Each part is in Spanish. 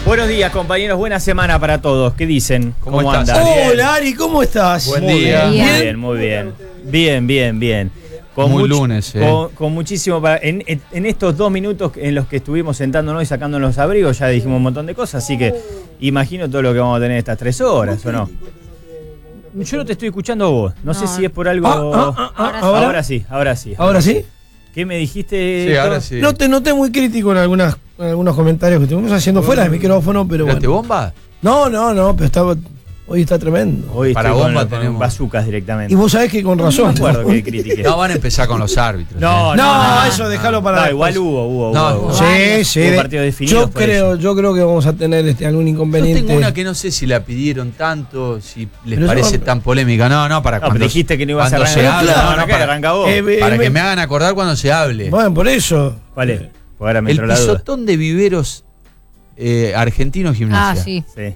Buenos días, compañeros. Buena semana para todos. ¿Qué dicen? ¿Cómo andan? Hola, Ari, ¿cómo estás? Buen día. Muy bien. Bien. Muy lunes, con muchísimo en estos 2 minutos en los que estuvimos sentándonos y sacándonos los abrigos, ya dijimos un montón de cosas, así que imagino todo lo que vamos a tener estas 3 horas, ¿o no? Yo no te estoy escuchando a vos. No sé si es por algo. Ahora sí. ¿Ahora sí? ¿Qué me dijiste? Sí, ahora sí. No te noté muy crítico en algunos comentarios que estuvimos haciendo fuera del micrófono, pero ¿Tiraste bueno. bomba? No, pero hoy está tremendo. Hoy para estoy bomba con tenemos bazucas directamente. Y vos sabés que con razón. No me acuerdo que critiqué. No, van a empezar con los árbitros. No, eso déjalo para No, igual después. hubo. No, Sí. Hubo partidos definidos. Yo creo que vamos a tener algún Yo inconveniente. tengo una que no sé si la pidieron tanto, si les Pero parece eso- tan polémica. No, para pero cuando dijiste que no ibas a cuando se arrancar. habla. No, para arranca vos. para que me hagan acordar cuando se hable. Bueno, por eso. ¿Cuál es? Porque ahora me El entró la duda. pisotón de Viveros Argentino Gimnasia. Sí. Sí.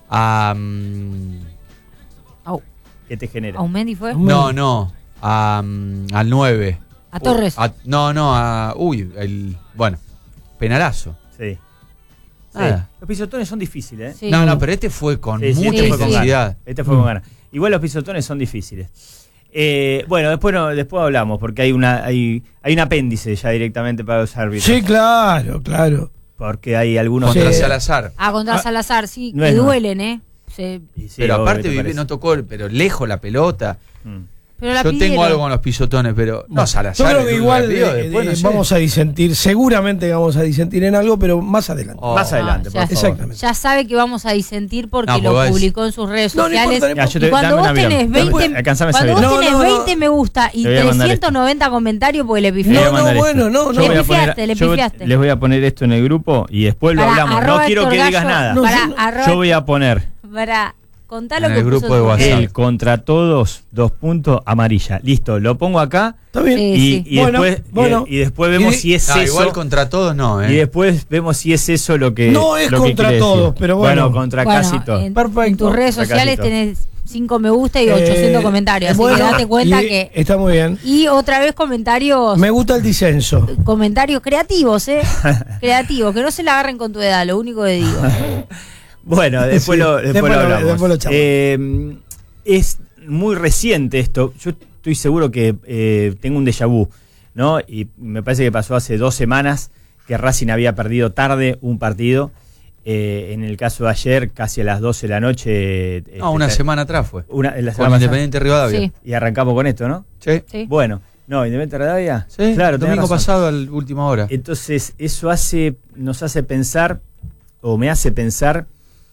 ¿Qué te genera? ¿Aumendi fue? No. Al 9. ¿A Torres? Bueno, penalazo. Sí. Nada. Los pisotones son difíciles, ¿eh? Sí. No, pero este fue con Sí, mucha este fue con intensidad. ganas. Este fue con ganas. Igual los pisotones son difíciles. Bueno, después hablamos, porque hay un apéndice ya directamente para los árbitros. Sí, claro. Porque hay algunos Contra Sí. Salazar. Contra Salazar, sí, no que es mal. duelen, ¿eh? Y sí, Pero obvio, aparte ¿te Vive parece? no tocó, pero lejos la pelota. Pero la Yo pidieron. tengo algo con los pisotones, pero no Salazar. Yo creo que el igual partido, después no sé. vamos a disentir, seguramente vamos a disentir en algo, pero más adelante. Oh. Más adelante, por ya, favor. Exactamente. Ya sabe que vamos a disentir porque No, lo pues publicó en sus redes No, no sociales. importa, no Ya, yo te- Y cuando dame vos una birra. tenés 20, Alcanzame esa cuando birra. vos tenés No. 20 me gusta y Te voy a mandar 390 comentarios porque le Le voy a pifiaste. mandar bueno, esto. no. Yo voy a poner- Le yo pifiaste. les voy a poner esto en el grupo y después lo hablamos. No arroba quiero que Héctor digas Gallo, nada. No, Para, yo no- arroba- Yo voy a poner para contar lo En que el puso grupo de en su WhatsApp. redes. el contra todos, 2 puntos, amarilla. Listo, lo pongo acá Está bien. Sí. y después vemos si es No, eso. igual contra todos no, Y después vemos si es eso lo que. No es lo que contra quiere todos, decir. pero bueno. contra Bueno, casi todos. en Perfecto. tus redes Acá sociales casi todo. tenés 5 me gusta y 800 comentarios. Así bueno, que date cuenta y que. está muy bien. Y otra vez comentarios. Me gusta el disenso. Comentarios creativos, creativos, que no se la agarren con tu edad, lo único que digo. Bueno, después, Sí, después lo hablamos. después lo charlamos. Es muy reciente esto. Yo estoy seguro que tengo un déjà vu, ¿no? Y me parece que pasó hace 2 semanas que Racing había perdido tarde un partido. En el caso de ayer, casi a las 12 de la noche. una semana atrás fue. La Con semana pasada. Independiente Rivadavia. Sí. Y arrancamos con esto, ¿no? Sí. Sí. Bueno, no, Independiente Rivadavia. Sí, claro, el tenés domingo razón. pasado a la última hora. Entonces, eso nos hace pensar, o me hace pensar,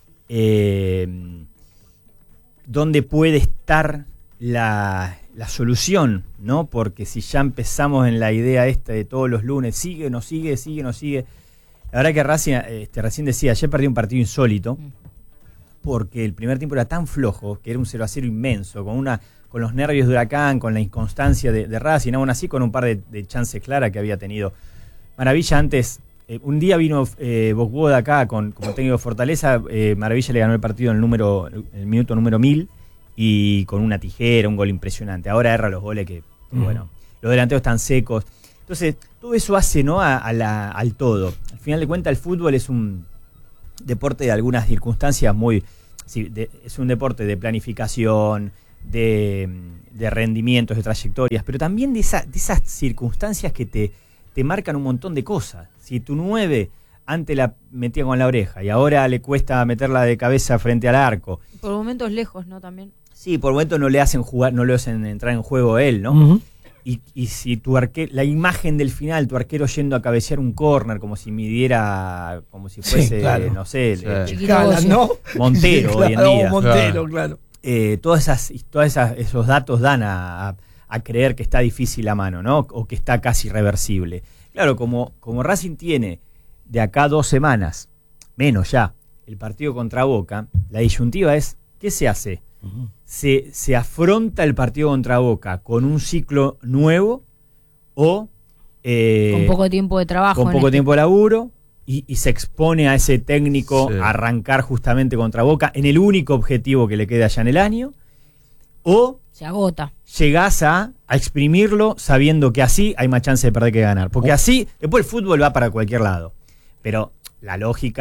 dónde puede estar la solución, ¿no? Porque si ya empezamos en la idea esta de todos los lunes, sigue, no sigue. La verdad que Racing, recién decía, ayer perdió un partido insólito, porque el primer tiempo era tan flojo, que era un 0-0 inmenso, con los nervios de Huracán, con la inconstancia de Racing, aún así con un par de chances claras que había tenido. Maravilla antes, un día vino Bocboda acá como técnico de Fortaleza, Maravilla le ganó el partido en el minuto número 1000 y con una tijera, un gol impresionante. Ahora erra los goles que, bueno, los delanteros están secos. Entonces, todo eso hace, ¿no? al todo. Al final de cuentas, el fútbol es un deporte de algunas circunstancias es un deporte de planificación, de rendimientos, de trayectorias, pero también de esas circunstancias que te marcan un montón de cosas. Si tu 9 antes la metía con la oreja y ahora le cuesta meterla de cabeza frente al arco. Por momentos lejos, ¿no? También. Sí, por momentos no le hacen jugar, no le hacen entrar en juego él, ¿no? Ujú. Y si la imagen del final, tu arquero yendo a cabecear un córner como si midiera, como si fuese, Sí, claro. no sé, Sí. Chiquito Escala, Bossi. ¿no? Montero hoy en día. Montero, claro. Todos esos datos dan a creer que está difícil la mano, ¿no? O que está casi irreversible. Claro, como Racing tiene de acá 2 semanas, menos ya, el partido contra Boca, la disyuntiva es, ¿qué se hace? ¿Se afronta el partido contra Boca con un ciclo nuevo o Con poco tiempo de trabajo. con en poco este. tiempo de laburo y se expone a ese técnico Sí. a arrancar justamente contra Boca en el único objetivo que le queda ya en el año? ¿O Se agota. llegás a exprimirlo sabiendo que así hay más chance de perder que ganar? Porque así, después el fútbol va para cualquier lado. Pero la lógica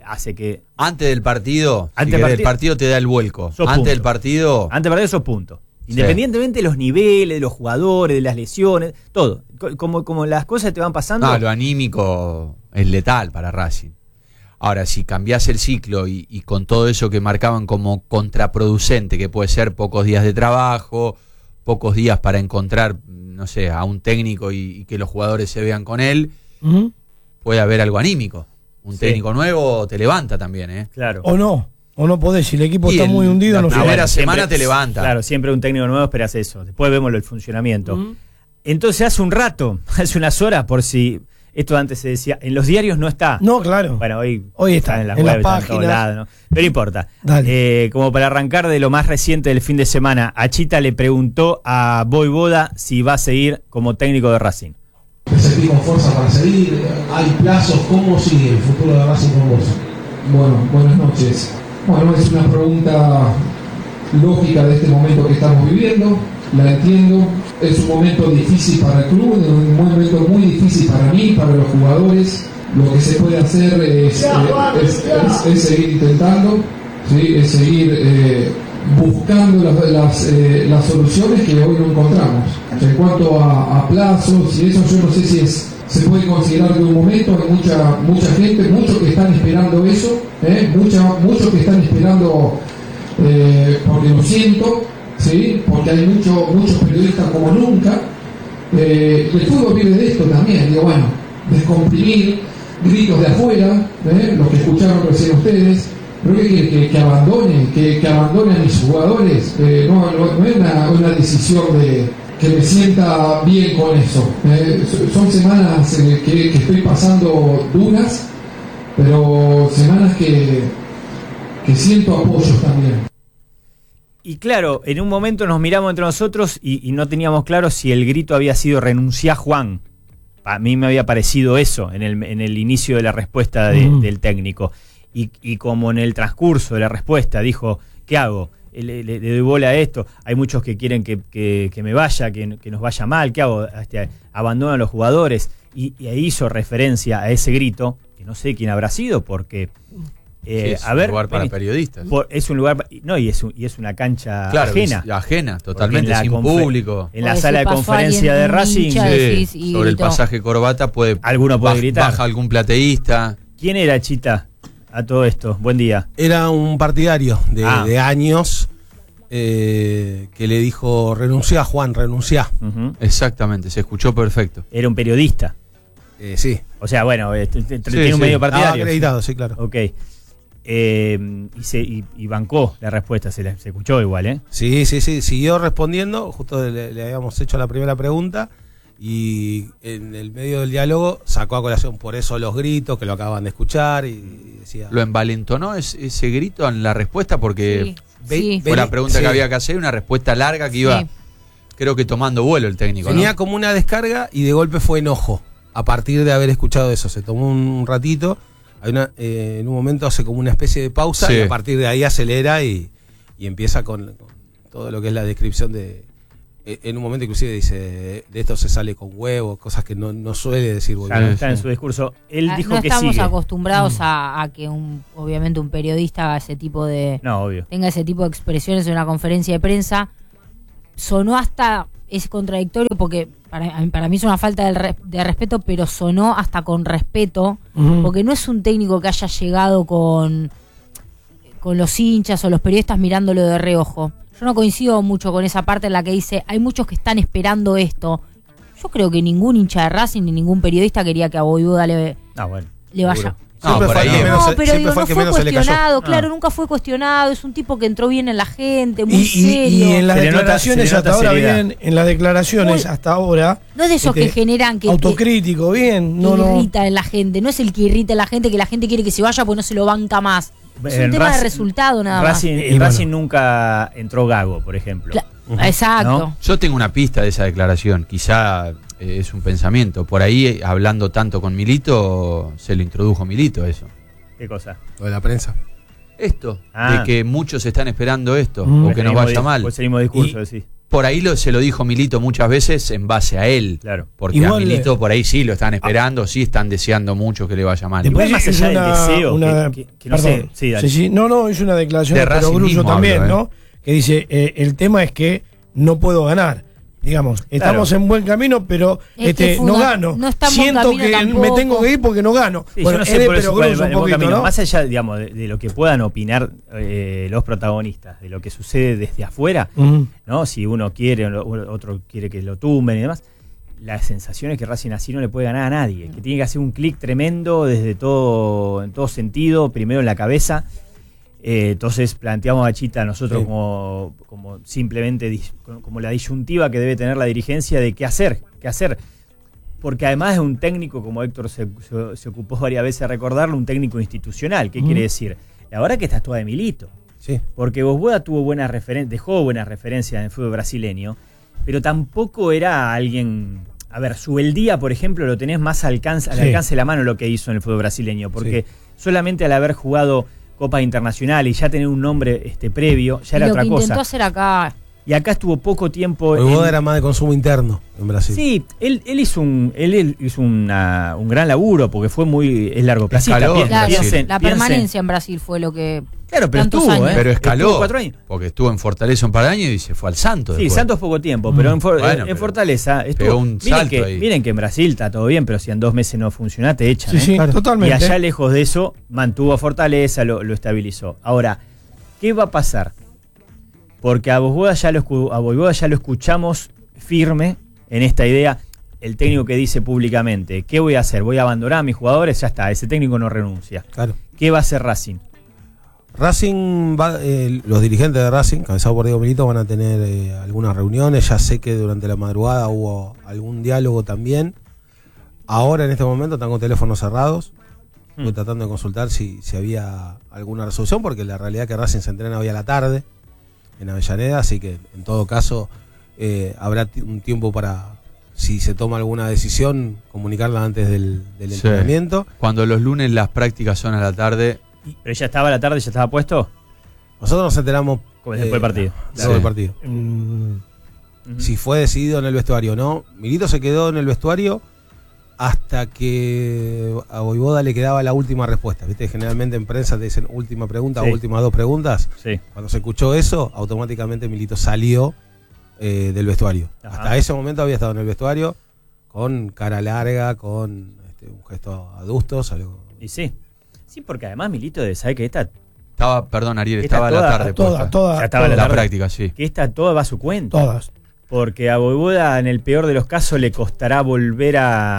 hace que... Antes del partido, Antes el partido te da el vuelco. Sos Antes punto. del partido... Antes del partido esos puntos. Sí. Independientemente de los niveles, de los jugadores, de las lesiones, todo. Como las cosas te van pasando... No, lo anímico es letal para Racing. Ahora, si cambiás el ciclo y con todo eso que marcaban como contraproducente, que puede ser pocos días de trabajo, pocos días para encontrar, no sé, a un técnico y que los jugadores se vean con él, puede haber algo anímico. Un técnico nuevo te levanta también, ¿eh? Claro. O no podés, si el equipo está muy hundido, no la primera sé. semana te levanta. Claro, siempre un técnico nuevo esperas eso. Después vemos el funcionamiento. Entonces hace un rato, hace unas horas, por si esto antes se decía, en los diarios no está. No, claro. Bueno, hoy está en las en webs, las está en todos páginas. lados, ¿no? Pero no importa. Dale. Como para arrancar de lo más reciente del fin de semana, Achita le preguntó a Voivoda si va a seguir como técnico de Racing. ¿Te sentís con fuerza para seguir? ¿Hay plazos? ¿Cómo sigue el futuro de Racing con vos? Bueno, buenas noches. Bueno, es una pregunta lógica de este momento que estamos viviendo, la entiendo. Es un momento difícil para el club, un momento muy difícil para mí, para los jugadores. Lo que se puede hacer es seguir intentando, ¿sí? Es seguir buscando las soluciones que hoy no encontramos. En cuanto a plazos y eso, yo no sé si se puede considerar de un momento. Hay mucha gente, muchos que están esperando eso, muchos que están esperando, porque lo siento, ¿sí? Porque hay muchos periodistas como nunca. El fútbol vive de esto también, digo, bueno, descomprimir, gritos de afuera, lo que escucharon recién ustedes. ¿Pero qué quiere? ¿Que abandone a mis jugadores? No es una decisión de que me sienta bien con eso. Son semanas que estoy pasando duras, pero semanas que siento apoyos también. Y claro, en un momento nos miramos entre nosotros y no teníamos claro si el grito había sido renunciá Juan. A mí me había parecido eso en el inicio de la respuesta del técnico. Y como en el transcurso de la respuesta dijo, ¿qué hago? Le doy bola a esto. Hay muchos que quieren que me vaya, que nos vaya mal. ¿Qué hago? Abandono a los jugadores. Y ahí hizo referencia a ese grito, que no sé quién habrá sido, porque... es un lugar para periodistas. Es un lugar... No, y es una cancha ajena. Ajena, totalmente, sin público. En la sala de conferencia de Racing, sobre el pasaje corbata alguno puede gritar. Baja algún plateísta. ¿Quién era, Chita, a todo esto? Buen día. Era un partidario de años que le dijo, renunciá, Juan, renunciá. Exactamente, se escuchó perfecto. Era un periodista. Sí. O sea, bueno, tiene un medio partidario. Acreditado, sí, claro. Ok. Y bancó la respuesta, se escuchó igual, ¿eh? Sí, siguió respondiendo, justo le habíamos hecho la primera pregunta y en el medio del diálogo sacó a colación por eso los gritos que lo acaban de escuchar y decía... Lo envalentonó ese grito en la respuesta porque fue la pregunta que había que hacer, una respuesta larga que iba, creo que tomando vuelo el técnico. Tenía como una descarga y de golpe fue enojo a partir de haber escuchado eso, se tomó un ratito. En un momento hace como una especie de pausa y a partir de ahí acelera y empieza con todo lo que es la descripción de... En un momento inclusive dice, de esto se sale con huevo, cosas que no suele decir. Claro, está en su discurso. Él dijo no que estamos sigue. acostumbrados a que obviamente un periodista haga ese tipo de... No, obvio. Tenga ese tipo de expresiones en una conferencia de prensa. Sonó hasta... Es contradictorio porque para mí es una falta de respeto, pero sonó hasta con respeto, porque no es un técnico que haya llegado con los hinchas o los periodistas mirándolo de reojo. Yo no coincido mucho con esa parte en la que dice, hay muchos que están esperando esto. Yo creo que ningún hincha de Racing ni ningún periodista quería que a Voivoda le vaya... Pero digo, no fue cuestionado, claro, nunca fue cuestionado, es un tipo que entró bien en la gente, muy serio. Y en las declaraciones hasta ahora bien, en las declaraciones hasta ahora... No es de esos que generan que... Autocrítico, bien. Irrita en la gente, no es el que irrita en la gente, que la gente quiere que se vaya porque no se lo banca más. Es un tema de resultado nada más. Racing nunca entró Gago, por ejemplo. Exacto. ¿No? Yo tengo una pista de esa declaración, quizá es un pensamiento. Por ahí, hablando tanto con Milito, se lo introdujo Milito eso. ¿Qué cosa? Lo de la prensa. Esto, de que muchos están esperando esto, o que nos vaya mal. Pues el mismo discurso, sí. por ahí se lo dijo Milito muchas veces en base a él. Claro. Porque Igual a Milito por ahí sí lo están esperando, sí están deseando mucho que le vaya mal. Después, más es allá del deseo, que no perdón. sé. Sí, dale. No, es una declaración De de Racing Perogrullo mismo también, hablo, ¿no? Que dice, el tema es que no puedo ganar. Digamos, estamos en buen camino, pero Es que no gano. no está en buen Siento camino que tampoco. me tengo que ir porque no gano. Sí, Bueno, yo no es sé de por eso Perogrullo cuál un es el buen poquito, camino. ¿no? Más allá, digamos, de lo que puedan opinar los protagonistas, de lo que sucede desde afuera, ¿no? Si uno quiere, otro quiere que lo tumben y demás, la sensación es que Racing así no le puede ganar a nadie, que tiene que hacer un clic tremendo desde todo, en todo sentido, primero en la cabeza. Entonces planteamos a Chita nosotros como simplemente como la disyuntiva que debe tener la dirigencia de qué hacer, porque además es un técnico, como Héctor se ocupó varias veces de recordarlo, un técnico institucional. ¿Qué quiere decir? La verdad que está toda de Milito, porque Bosboda dejó buenas referencias en el fútbol brasileño, pero tampoco era alguien. A ver, Subeldía, por ejemplo, lo tenés más al alcance de la mano lo que hizo en el fútbol brasileño, porque solamente al haber jugado Copa Internacional y ya tener un nombre previo, ya era otra cosa. Lo que intentó hacer acá. Y acá estuvo poco tiempo. Bosboda era más de consumo interno en Brasil. Sí, él hizo un gran laburo porque fue es largo plazo. La permanencia en Brasil fue lo que. Claro, pero tantos estuvo, años. Pero escaló, Estuvo 4 años. porque estuvo en Fortaleza un par de años y se fue al Santos. Sí, después. Santos poco tiempo, pero en Fortaleza pegó un salto ahí. Miren que en Brasil está todo bien, pero si en 2 meses no funciona, te echan. Sí, claro. Totalmente. Y allá, lejos de eso, mantuvo a Fortaleza, lo estabilizó. Ahora, ¿qué va a pasar? Porque a Bosboda ya lo escuchamos firme en esta idea. El técnico que dice públicamente, ¿qué voy a hacer? ¿Voy a abandonar a mis jugadores? Ya está, ese técnico no renuncia. Claro. ¿Qué va a hacer Racing? Los dirigentes de Racing, cabezados por Diego Milito, van a tener algunas reuniones. Ya sé que durante la madrugada hubo algún diálogo también. Ahora, en este momento, están con teléfonos cerrados. Estoy tratando de consultar si había alguna resolución, porque la realidad es que Racing se entrena hoy a la tarde en Avellaneda, así que en todo caso habrá un tiempo para, si se toma alguna decisión, comunicarla antes del entrenamiento. Cuando los lunes las prácticas son a la tarde. ¿Pero ya estaba a la tarde, ya estaba puesto? Nosotros nos enteramos después del partido. Después del partido. Si fue decidido en el vestuario o no. Milito se quedó en el vestuario hasta que a Bosboda le quedaba la última respuesta. ¿Viste? Generalmente en prensa te dicen última pregunta o últimas 2 preguntas. Sí. Cuando se escuchó eso, automáticamente Milito salió del vestuario. Ajá. Hasta ese momento había estado en el vestuario con cara larga, con un gesto adusto. Y sí. Sí, porque además Milito sabe que Ariel, estaba a la tarde. Ya estaba a la tarde. Práctica, sí. Que toda va a su cuenta. Todas. Porque a Bosboda, en el peor de los casos, le costará volver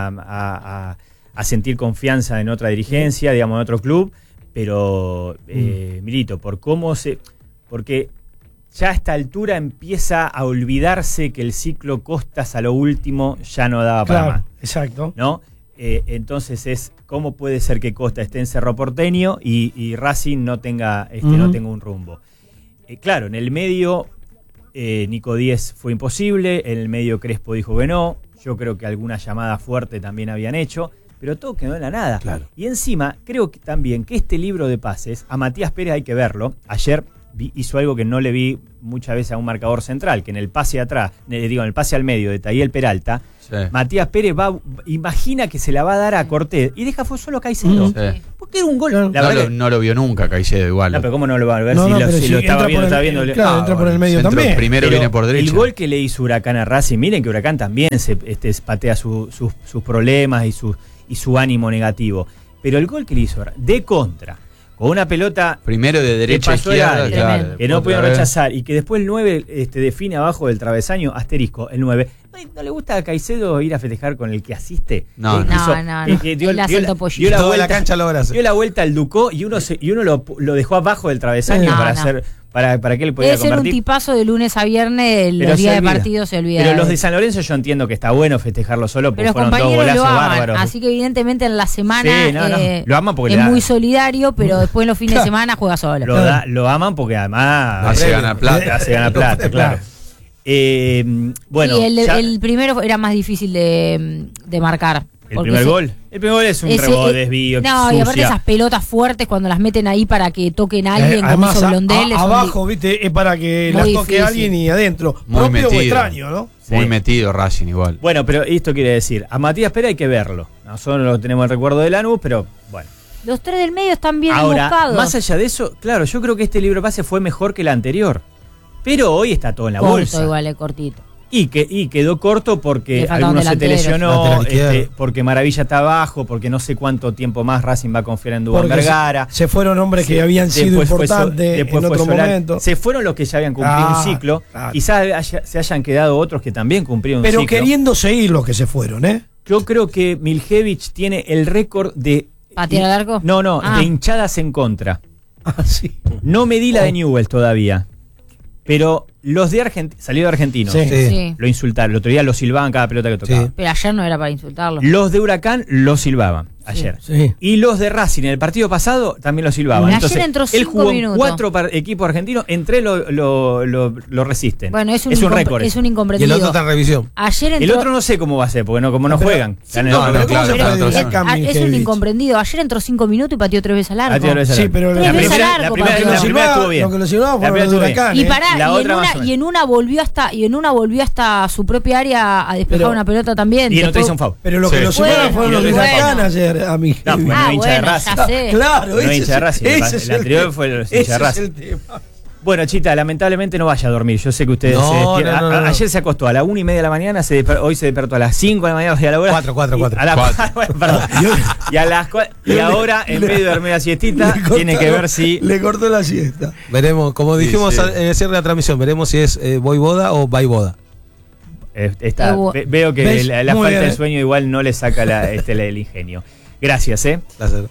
a sentir confianza en otra dirigencia, digamos, en otro club. Pero, Milito, porque ya a esta altura empieza a olvidarse que el ciclo Costas a lo último ya no daba para más. Exacto. ¿No? Entonces ¿cómo puede ser que Costa esté en Cerro Porteño y Racing no tenga un rumbo? Claro, en el medio Nico Díez fue imposible, en el medio Crespo dijo que no, yo creo que alguna llamada fuerte también habían hecho, pero todo quedó en la nada. Claro. Y encima, creo que también que este libro de pases, a Matías Pérez hay que verlo. Ayer hizo algo que no le vi muchas veces a un marcador central, que en el pase atrás, en el pase al medio de Tayel Peralta, Sí. Matías Pérez imagina que se la va a dar a Cortés y deja solo a Caicedo. Sí. Porque era un gol. Claro. La verdad No lo vio nunca Caicedo igual. No, pero ¿cómo no lo va a ver? No, si lo estaba viendo, Claro, entra por el medio centro también. Primero Pero viene por derecha. el gol que le hizo Huracán a Racing, miren que Huracán también se patea sus problemas y su ánimo negativo. Pero el gol que le hizo de contra, con una pelota Primero de derecha a pasó el izquierda, área, claro. que no pudieron Otra vez. rechazar, y que después el 9 define abajo del travesaño, asterisco, el 9. ¿No le gusta a Caicedo ir a festejar con el que asiste? No, Que dio Él hace el topollillo. dio la Toda vuelta, la cancha lo abraza. dio la vuelta al Ducó y uno lo dejó abajo del travesaño para que él pudiera Debe ser un convertir. tipazo de lunes a viernes, Pero los días de olvida. partido se olvida. Pero los de San Lorenzo yo entiendo que está bueno festejarlo solo porque Pero los fueron 2 compañeros golazos lo aman, bárbaros. así que evidentemente en la semana Sí, no. Lo aman porque es le da- muy solidario, pero después en los fines de semana juega solo. Lo aman porque además Hace ganar plata. Hace ganar plata, claro. Bueno, y ya- el primero era más difícil de marcar. El primer gol es un rebote, desvío. No, y aparte esas pelotas fuertes cuando las meten ahí para que toquen a alguien, como hizo Blondel. Abajo, viste, es para que las toque difícil. Alguien y adentro. Muy propio metido. O extraño, ¿no? Sí. Muy metido Racing igual. Bueno, pero esto quiere decir, a Matías Pérez hay que verlo. Nosotros lo tenemos el recuerdo de Lanús, pero bueno. Los tres del medio están bien Ahora, buscados. más allá de eso, claro, yo creo que este libro pase fue mejor que el anterior. Pero hoy está todo en la bolsa. Igual, cortito. Y quedó corto porque alguno se te lesionó, porque Maravilla está abajo, porque no sé cuánto tiempo más Racing va a confiar en Duván Vergara. Se fueron hombres que habían sido importantes en otro momento. Se fueron los que ya habían cumplido un ciclo. Claro. Quizás se hayan quedado otros que también cumplieron un ciclo. Pero queriendo seguir los que se fueron, ¿eh? Yo creo que Miljevich tiene el récord de... ¿Patear al arco? No, de hinchadas en contra. Sí. No medí la de Newell's todavía. Pero los de Argentina, salió de Argentino, sí. Lo insultaron. El otro día lo silbaban cada pelota que tocaba. Sí. Pero ayer no era para insultarlo. Los de Huracán lo silbaban ayer. Sí. Y los de Racing en el partido pasado también lo silbaban. Entonces, ayer entró 5 él jugó minutos. 4 equipos argentinos, entre lo resisten. Bueno, es un récord. Es un incomprendido. Y el otro está en revisión. Ayer entró... El otro no sé cómo va a ser, porque como no juegan. Es un incomprendido. Ayer entró 5 minutos y pateó 3 veces al arco. Sí, pero la primera estuvo bien. Lo que lo silbaba fue los de Huracán. Y en una volvió hasta su propia área a despejar una pelota también. Y no te hizo un foul. Pero lo que lo silbaban fueron los de Huracán ayer, a mí. No, no hincha de Racing. Claro, no hincha de Racing. El anterior fue los hincha de Racing. Bueno, Chita, lamentablemente no vaya a dormir. Yo sé que ustedes ayer se acostó a las 1:30 de la mañana, hoy se despertó a las 5 de la mañana y a la hora. 4. A las 4, perdón. Y ahora, en vez de dormir la siestita, tiene que ver si. Le cortó la siesta. Veremos, como dijimos en el cierre de la transmisión, veremos si es Voivoda o Vaivoda. Veo que la falta de sueño igual no le saca el ingenio. Gracias, Placer.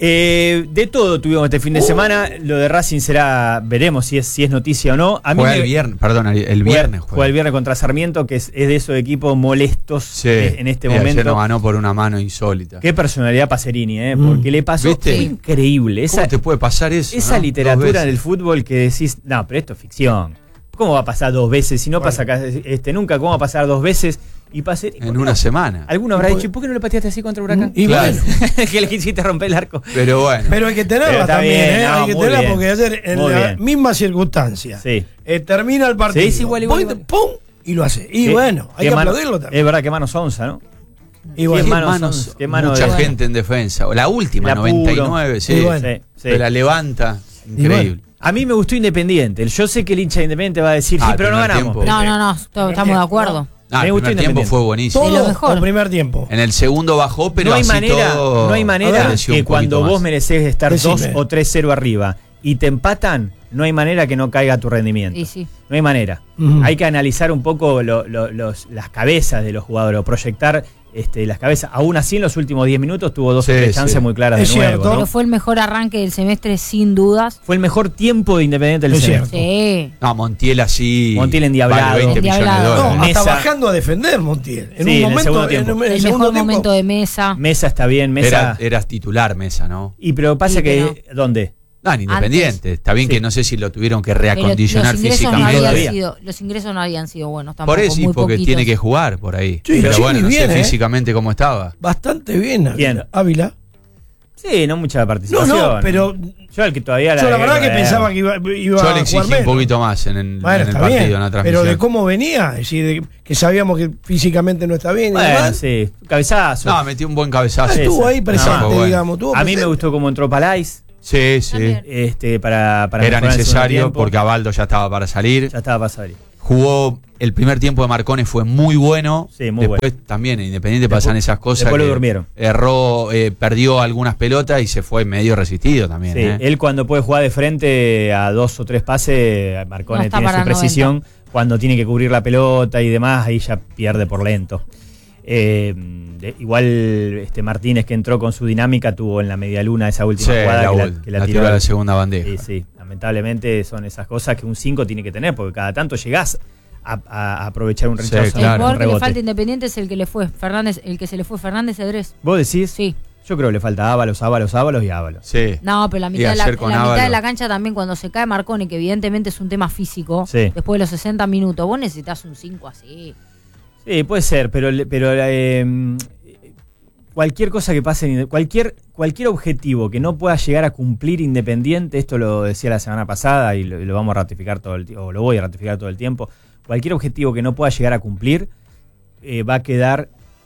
De todo tuvimos este fin de semana. Lo de Racing veremos si es noticia o no. Juega el viernes. Juega el viernes contra Sarmiento, que es de esos equipos molestos en este momento. Ayer nos ganó por una mano insólita. Qué personalidad Pacerini, porque le pasó. Fue increíble. ¿Cómo te puede pasar eso? Esa literatura del fútbol que decís, no, pero esto es ficción. ¿Cómo va a pasar 2 veces? Si no pasa nunca, ¿cómo va a pasar 2 veces? Y en una semana. Alguno habrá dicho, ¿y por qué no le pateaste así contra Huracán? Y claro. Que le quisiste romper el arco. Pero bueno. Pero hay que tenerla también, hay que tenerla porque ayer en la misma circunstancia termina el partido. Sí, igual. ¡Pum! Y lo hace. Y bueno, hay que aplaudirlo también. Es verdad que manos onza, ¿no? Y bueno, mucha gente en defensa. La última, 99, se la levanta. Increíble. A mí me gustó Independiente. Yo sé que el hincha de Independiente va a decir, sí, pero no ganamos. No, estamos de acuerdo. El primer tiempo fue buenísimo. Todo lo mejor. El primer tiempo. En el segundo bajó, pero no hay manera que cuando vos mereces estar 2 o 3-0 arriba y te empatan, no hay manera que no caiga tu rendimiento. Sí. No hay manera. Hay que analizar un poco las cabezas de los jugadores, o proyectar las cabezas. Aún así, en los últimos 10 minutos tuvo 2 o 3 chances muy claras de nuevo. Pero fue el mejor arranque del semestre, sin dudas. Fue el mejor tiempo de Independiente del semestre. Sí. No, Montiel así. Montiel endiablado. Vale 20 millones de dólares. No, hasta bajando a defender Montiel. En un momento, el mejor momento de Mesa. Mesa está bien. Mesa eras titular, Mesa, ¿no? Pero pasa que. ¿Dónde? No, en Independiente. Está bien que no sé si lo tuvieron que reacondicionar físicamente. Los ingresos no habían sido buenos tampoco. Por eso, porque tiene que jugar por ahí. Sí, pero bueno, no sé físicamente cómo estaba. Bastante bien. ¿Quién? Ávila. Sí, no mucha participación. No, pero yo el que todavía la verdad que pensaba que iba yo le exigí un poquito más en el partido, en la transmisión. Pero de cómo venía, es decir, que sabíamos que físicamente no está bien. Bueno, sí, cabezazo. No, metió un buen cabezazo. Estuvo ahí presente, digamos. A mí me gustó cómo entró Palais. Sí. Para era necesario porque Abaldo ya estaba para salir. Jugó el primer tiempo de Marcone, fue muy bueno. Sí, muy Después también en Independiente pasan esas cosas. Después lo durmieron. Erró, perdió algunas pelotas y se fue medio resistido también. Sí, él cuando puede jugar de frente a 2 o 3 pases, Marcone tiene su precisión. 90. Cuando tiene que cubrir la pelota y demás, ahí ya pierde por lento. Igual Martínez, que entró con su dinámica, tuvo en la media luna esa última jugada que la tiró a la segunda bandeja. Sí, lamentablemente son esas cosas que un 5 tiene que tener, porque cada tanto llegás a aprovechar un rechazo. El jugador que le falta Independiente es el que le fue Fernández, el que se le fue Fernández Cedrés. ¿Vos decís? Sí. Yo creo que le falta Ábalos y Ábalos. Sí. No, pero la mitad de la cancha también, cuando se cae Marcone, que evidentemente es un tema físico, después de los 60 minutos, vos necesitas un 5 así. Sí, puede ser, pero cualquier cosa que pase, cualquier objetivo que no pueda llegar a cumplir Independiente, esto lo decía la semana pasada y lo vamos a ratificar todo el tiempo, o lo voy a ratificar todo el tiempo, cualquier objetivo que no pueda llegar a cumplir va a quedar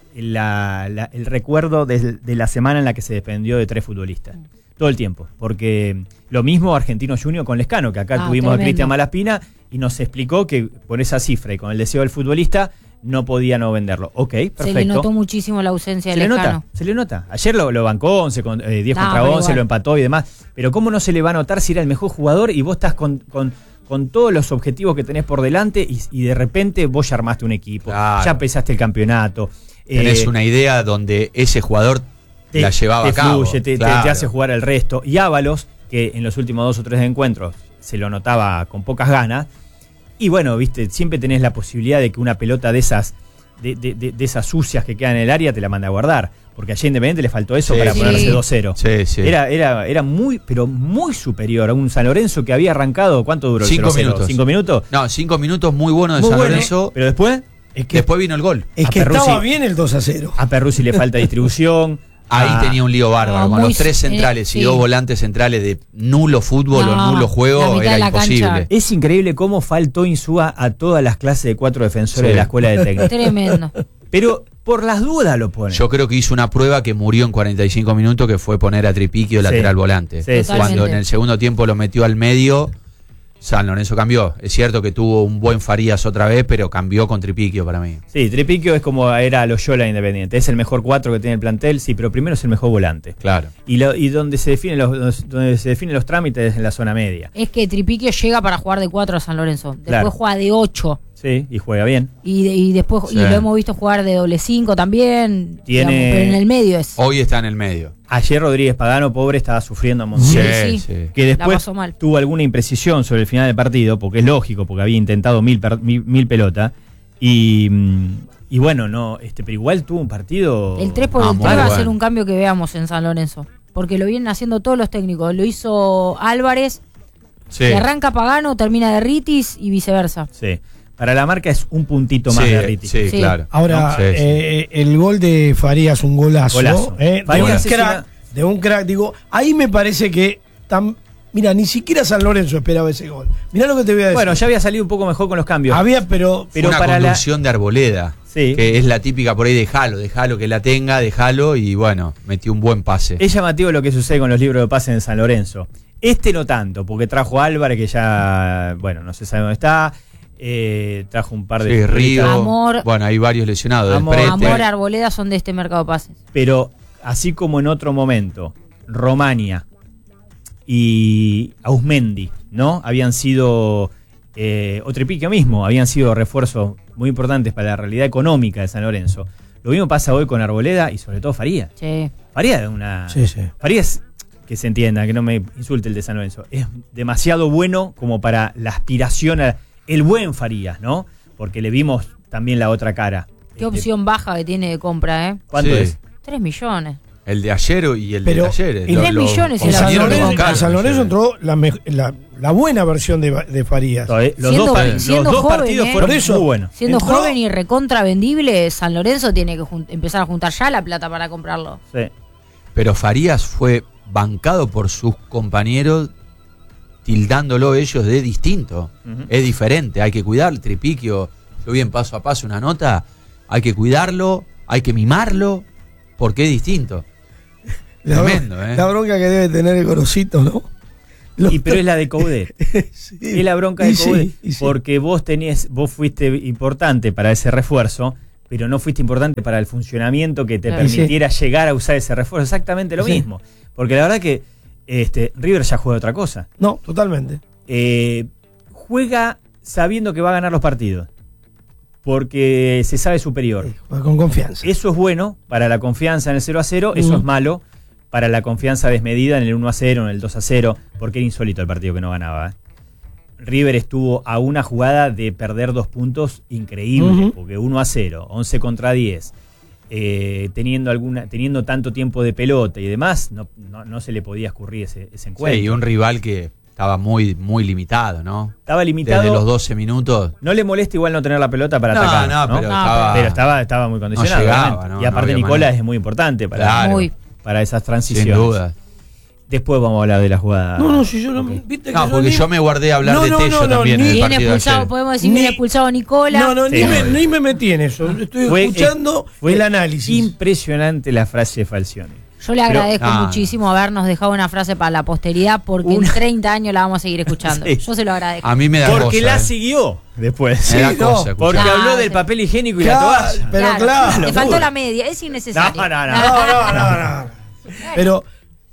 el recuerdo de la semana en la que se dependió de 3 futbolistas. Todo el tiempo, porque lo mismo Argentino Junior con Lescano, que acá tuvimos tremendo. a Cristian Malaspina y nos explicó que por esa cifra y con el deseo del futbolista no podía no venderlo. Ok, perfecto. Se le notó muchísimo la ausencia de Lescano. Se le nota. Ayer lo bancó 10 contra 11, igual. lo empató y demás. Pero ¿cómo no se le va a notar si era el mejor jugador y vos estás con todos los objetivos que tenés por delante y de repente vos ya armaste un equipo, Claro. ya empezaste el campeonato? Tenés una idea donde ese jugador la llevaba a cabo. Fluye, te Claro. hace jugar el resto. Y Ábalos, que en los últimos 2 o 3 encuentros se lo notaba con pocas ganas. Y bueno, viste, siempre tenés la posibilidad de que una pelota de esas sucias que quedan en el área te la mande a guardar. Porque ayer Independiente le faltó eso Sí. para Sí. ponerse 2-0. Sí, sí. Era muy, pero muy superior a un San Lorenzo que había arrancado. ¿Cuánto duró el 5 0-0? minutos. 5 minutos. No, 5 minutos muy buenos de Muy San bueno, Lorenzo. pero después Es que, Después vino el gol. es a que Perruzzi- estaba bien el 2-0. a Perruzzi le falta distribución. Ahí tenía un lío bárbaro. No, Con muy los 3 centrales sí. y 2 volantes centrales de nulo fútbol o nulo la juego, mitad de era la imposible. cancha. Es increíble cómo faltó Insúa a todas las clases de 4 defensores de la escuela de técnico. Tremendo. Pero por las dudas lo pone. Yo creo que hizo una prueba que murió en 45 minutos, que fue poner a Tripiquio Sí. lateral volante. Sí, sí. Cuando Totalmente. en el segundo tiempo lo metió al medio, San Lorenzo cambió. Es cierto que tuvo un buen Farías otra vez, pero cambió con Tripiquio para mí. Sí, Tripiquio es como era Loyola Independiente. Es el mejor 4 que tiene el plantel, sí, pero primero es el mejor volante. Claro. Y donde se definen los trámites es en la zona media. Es que Tripiquio llega para jugar de 4 a San Lorenzo. Después Claro. juega de 8. Sí, y juega bien. Y después Sí. y lo hemos visto jugar de doble 5 también. Tiene- digamos, pero en el medio es. Hoy está en el medio. Ayer Rodríguez Pagano, pobre, estaba sufriendo a montón. Sí. Que La después pasó mal. tuvo alguna imprecisión sobre el final del partido, porque es lógico, porque había intentado mil pelotas. Y bueno, no, pero igual tuvo un partido. El 3 por Ah, el muy 3 va a bueno. ser un cambio que veamos en San Lorenzo. Porque lo vienen haciendo todos los técnicos. Lo hizo Álvarez, Sí. que arranca Pagano, termina de Ritis y viceversa. Sí. Para la marca es un puntito más Sí, de Riti. sí, Sí. claro. Ahora, Sí, sí. el gol de Farías, un golazo. Golazo. De Farías un es crack, de un crack. Digo, ahí me parece que. Mira, ni siquiera San Lorenzo esperaba ese gol. Mirá lo que te voy a decir. Bueno, ya había salido un poco mejor con los cambios. Había, pero. pero una para conducción de Arboleda, Sí. que es la típica por ahí, dejalo que la tenga, dejalo, y bueno, metió un buen pase. Es llamativo lo que sucede con los libros de pases en San Lorenzo. No tanto, porque trajo a Álvarez, que ya, bueno, no se sabe dónde está. Trajo un par de... Sí, Río. Amor. Bueno, hay varios lesionados. Del Amor. Prete. Amor, Arboleda son de este mercado de pases. Pero así como en otro momento, Romania y Ausmendi, ¿no? Habían sido, o Tripiquio mismo, habían sido refuerzos muy importantes para la realidad económica de San Lorenzo. Lo mismo pasa hoy con Arboleda y sobre todo Farías. Sí. Farías es una... Sí, sí. Farías, que se entienda, que no me insulte el de San Lorenzo, es demasiado bueno como para la aspiración a el buen Farías, ¿no? Porque le vimos también la otra cara. Qué opción baja que tiene de compra, ¿eh? ¿Cuánto Sí. es? 3 millones. El de ayer y el Pero de ayer. en 3 millones En y la San opción Lorenzo, de compra. en San Lorenzo entró la buena versión de Farías. Siendo Los dos joven, partidos ¿eh? fueron Por eso, muy buenos. Siendo Entró- joven y recontra vendible, San Lorenzo tiene que empezar a juntar ya la plata para comprarlo. Sí. Pero Farías fue bancado por sus compañeros, tildándolo ellos de distinto. Ujú. Es diferente, hay que cuidar. Tripiquio, yo vi en Paso a Paso una nota, hay que cuidarlo, hay que mimarlo, porque es distinto. Tremendo, ¿eh? La bronca que debe tener el Gorosito, ¿no? Pero es la de Coudet. Sí. Es la bronca de Y sí, Coudet. y sí. Porque vos fuiste importante para ese refuerzo, pero no fuiste importante para el funcionamiento que te Claro. permitiera llegar a usar ese refuerzo. Exactamente lo Sí. mismo. Porque la verdad que River ya juega otra cosa. No, totalmente. Juega sabiendo que va a ganar los partidos. Porque se sabe superior. Juega con confianza. Eso es bueno para la confianza en el 0-0, eso Ujú. es malo para la confianza desmedida en el 1-0, en el 2-0, porque era insólito el partido que no ganaba. River estuvo a una jugada de perder 2 puntos increíble, Ujú. porque 1-0, 11 contra 10, teniendo tanto tiempo de pelota y demás, no se le podía escurrir ese Sí, encuentro. y un rival que estaba muy, muy limitado, ¿no? Estaba limitado. Desde los 12 minutos. No le molesta igual no tener la pelota para No, atacar. no, pero estaba muy condicionado. No llegaba, obviamente. ¿no? Y aparte No había Nicola manera. es muy importante Claro. para esas transiciones. Sin duda. Después vamos a hablar de la jugada. No, si yo no. Ok. ¿Viste que No, porque ni- yo me guardé a hablar No, de no, Tello no, no, también ni- en el Bien partido de expulsado, ayer. podemos decir bien Ni- expulsado Nicola. No, Sí, ni me metí en eso. Estoy Fue- escuchando fue el análisis. Impresionante la frase de Falcioni. Yo le agradezco Ah. muchísimo habernos dejado una frase para la posteridad porque en 30 años la vamos a seguir escuchando. Sí. Yo se lo agradezco. A mí me da Porque cosa, la ¿eh? siguió después. Me da Sí, cosa. no, Porque escuchar. Ah, habló del sí. papel higiénico y la Claro, toalla. pero claro. Le locura. faltó la media, es innecesario. No. Pero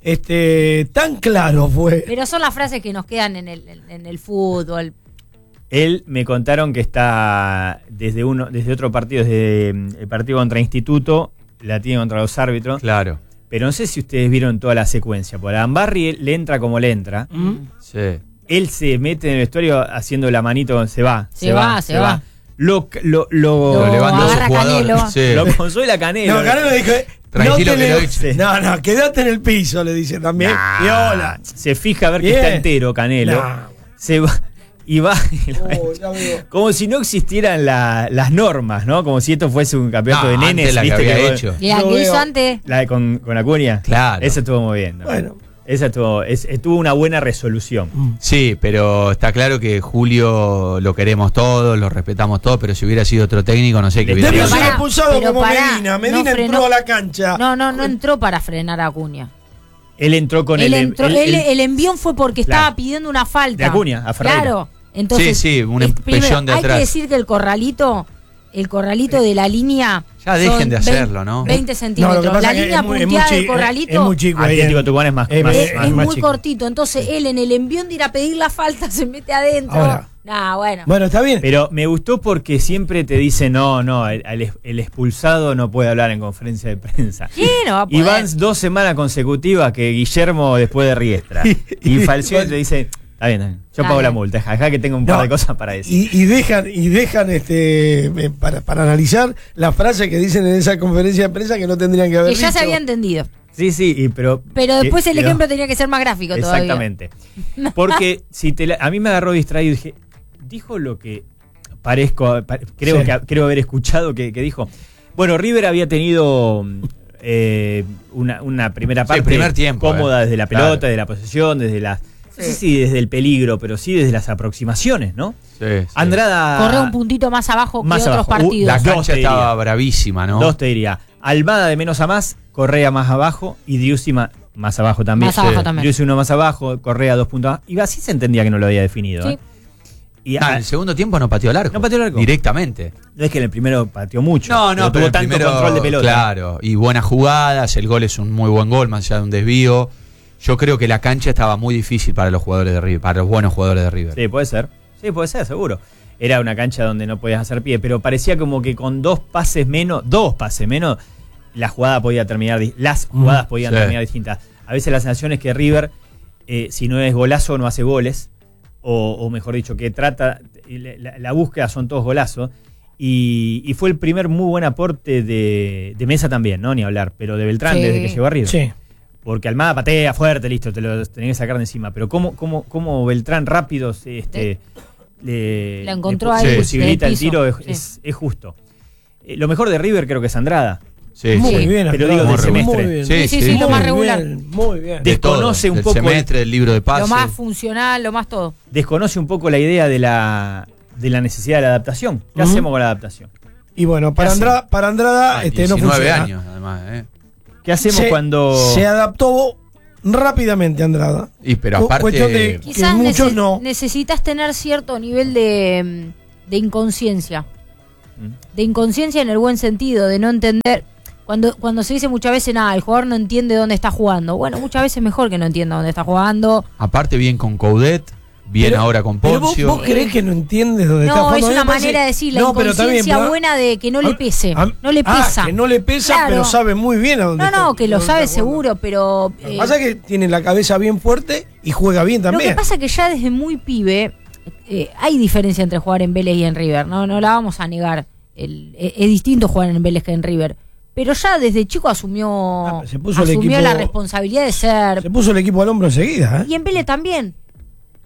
tan claro fue. Pero son las frases que nos quedan en el fútbol. Él me contaron que está desde otro partido, desde el partido contra Instituto, la tiene contra los árbitros. Claro. Pero no sé si ustedes vieron toda la secuencia. Por Ambarri le entra como le entra. Sí. Él se mete en el vestuario haciendo la manito, se va. Se va. Lo Lo levanta agarra su jugador. Canelo. Sí. lo consuela Canelo. No, Canelo dijo, Tranquilo no que te lo le- eche. No, quédate en el piso, le dice también. Nah, Viola. se fija a ver que Bien. está entero Canelo. Nah. Se va y va. Oh, ya veo. Como si no existieran las normas, ¿no? Como si esto fuese un campeonato No, de nenes. antes la que ¿viste? había vos- hecho. Y la Yo que hizo veo- antes. La de con Acuña. Claro. Esa estuvo muy bien. ¿no? Bueno. Esa tuvo una buena resolución. Sí, pero está claro que Julio lo queremos todos, lo respetamos todos, pero si hubiera sido otro técnico, no sé qué hubiera Debió pasado. ser pará, expulsado pero como pará, Medina. no Medina entró frenó. a la cancha. No entró para frenar a Acuña. Él entró con Él el. entró, el envión fue porque Claro. estaba pidiendo una falta. De Acuña, a Ferreira. Claro. Entonces, Sí, un primero, empellón de atrás. Hay que decir que el corralito de la línea. Ya dejen son de hacerlo, ¿no? 20 No, centímetros. lo que pasa La es que línea es muy punteada del chico, corralito es muy chico. ahí Atlético en- Tucumán es más. es más- más- más- es más muy chico. cortito. Entonces él en el envión de ir a pedir la falta se mete adentro. Ahora. Bueno. Bueno, está bien. Pero me gustó porque siempre te dice no, el expulsado no puede hablar en conferencia de prensa. ¿Quién no va a Y poder? van 2 semanas consecutivas que Guillermo después de Riestra. Y Falcioni te dice, está bien, yo Está pago la bien. multa, acá que tengo un par No, de cosas para decir. Y dejan para analizar las frases que dicen en esa conferencia de prensa que no tendrían que haber Que ya se dicho. había entendido. Sí, pero Pero después el pero- ejemplo tenía que ser más gráfico todavía. Exactamente. Porque si a mí me agarró distraído y dije, dijo lo que creo Sí. que creo haber escuchado que dijo. Bueno, River había tenido una primera Sí, parte el primer tiempo, cómoda desde la pelota, claro. desde la posesión, desde las no sé si desde el peligro, pero sí desde las aproximaciones, ¿no? Sí, sí. Andrada Corrió un puntito más abajo Más que otros abajo. partidos. La Dos, cancha te diría. estaba bravísima, ¿no? 2 te diría. Almada de menos a más, Correa más abajo y Driussi más abajo también. Más abajo también. Driussi 1 más abajo, Correa 2 puntos más. Y así se entendía que no lo había definido. Sí. ¿eh? Y Ah, en el segundo tiempo no pateó el arco. No pateó el arco. Directamente. no es que en el primero pateó mucho. No, pero pero tuvo el tanto primero, control de pelota. Claro, y buenas jugadas, el gol es un muy buen gol, más allá de un desvío. Yo creo que la cancha estaba muy difícil para los jugadores de River, para los buenos jugadores de River. Sí, puede ser. Sí, puede ser, seguro. Era una cancha donde no podías hacer pie, pero parecía como que con 2 pases menos, la jugada podía terminar, las jugadas podían Sí. terminar distintas. A veces la sensación es que River, si no es golazo, no hace goles, o mejor dicho, que trata, la búsqueda son todos golazos, y fue el primer muy buen aporte de Mesa también, ¿no? Ni hablar, pero de Beltrán Sí. desde que llegó a River. Sí. Porque Almada patea fuerte, listo, te lo tenés que sacar de encima. Pero cómo Beltrán rápido le La encontró ahí, le desde posibilita el el tiro, piso, es justo. Lo mejor de River creo que es Andrada. Sí, Muy sí. bien, pero Andrada, digo, del muy semestre. bien. Sí, Sí, lo Muy más regular. bien, muy bien. De- desconoce un del poco semestre, del libro de pase. Lo más funcional, lo más todo. Desconoce un poco la idea de la necesidad de la adaptación. ¿Qué Ujú. hacemos con la adaptación? Y bueno, para ¿Qué hace? Andrada Ah, no 19 funciona. años, además. ¿Qué hacemos cuando Se adaptó rápidamente Andrada. Y pero Cu- aparte, cuestión de- Quizás muchos no. necesitas tener cierto nivel de inconsciencia. Mm. De inconsciencia en el buen sentido, de no entender. Cuando se dice muchas veces, nada, el jugador no entiende dónde está jugando. Bueno, muchas veces es mejor que no entienda dónde está jugando. aparte bien con Coudet, bien Pero- ahora con Pero Poncio. vos creés que no entiendes dónde está No, jugando. es A mí una me parece- manera de decir, la No, pero está bien, inconsciencia pero- buena de que no le pese. No le Ah, pesa. que no le pesa, Claro. pero sabe muy bien a dónde está. No, que lo dónde sabe está jugando. seguro, pero Lo que pasa es que tiene la cabeza bien fuerte y juega bien lo también. que pasa es que ya desde muy pibe hay diferencia entre jugar en Vélez y en River, no la vamos a negar. Es distinto jugar en Vélez que en River. Pero ya desde chico asumió, Se puso el asumió equipo- la responsabilidad de ser. Se puso el equipo al hombro enseguida, ¿eh? Y en Vélez también.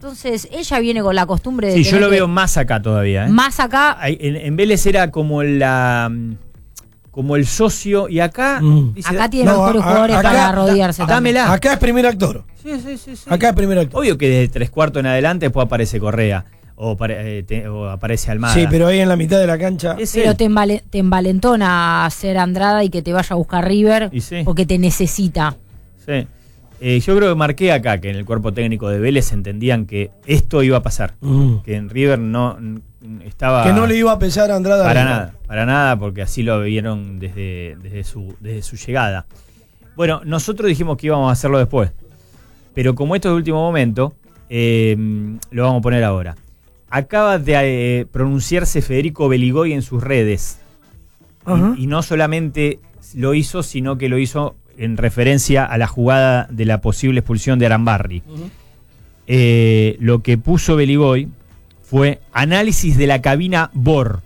Entonces, ella viene con la costumbre de... Sí, yo tener lo que- veo más acá todavía. Más acá, En Vélez era como como el socio, y acá... dice, acá tiene No, mejores a- jugadores acá- para rodearse también. dámela. Acá es primer actor. Sí, sí, sí, sí. Acá es primer actor. Obvio que desde 3/4 en adelante después aparece Correa o aparece Almada. Sí, pero ahí en la mitad de la cancha. Es Pero él. te envalentona ser Andrada y que te vaya a buscar River Y sí. porque te necesita. Sí. Yo creo que marqué acá que en el cuerpo técnico de Vélez entendían que esto iba a pasar. Que en River no estaba... Que no le iba a pesar a Andrada. Para nada, porque así lo vieron desde su llegada. Bueno, nosotros dijimos que íbamos a hacerlo después, pero como esto es de último momento, lo vamos a poner ahora. Acaba de pronunciarse Federico Beligoy en sus redes, y no solamente lo hizo, sino que lo hizo en referencia a la jugada de la posible expulsión de Arambarri. Lo que puso Beligoy fue análisis de la cabina BOR.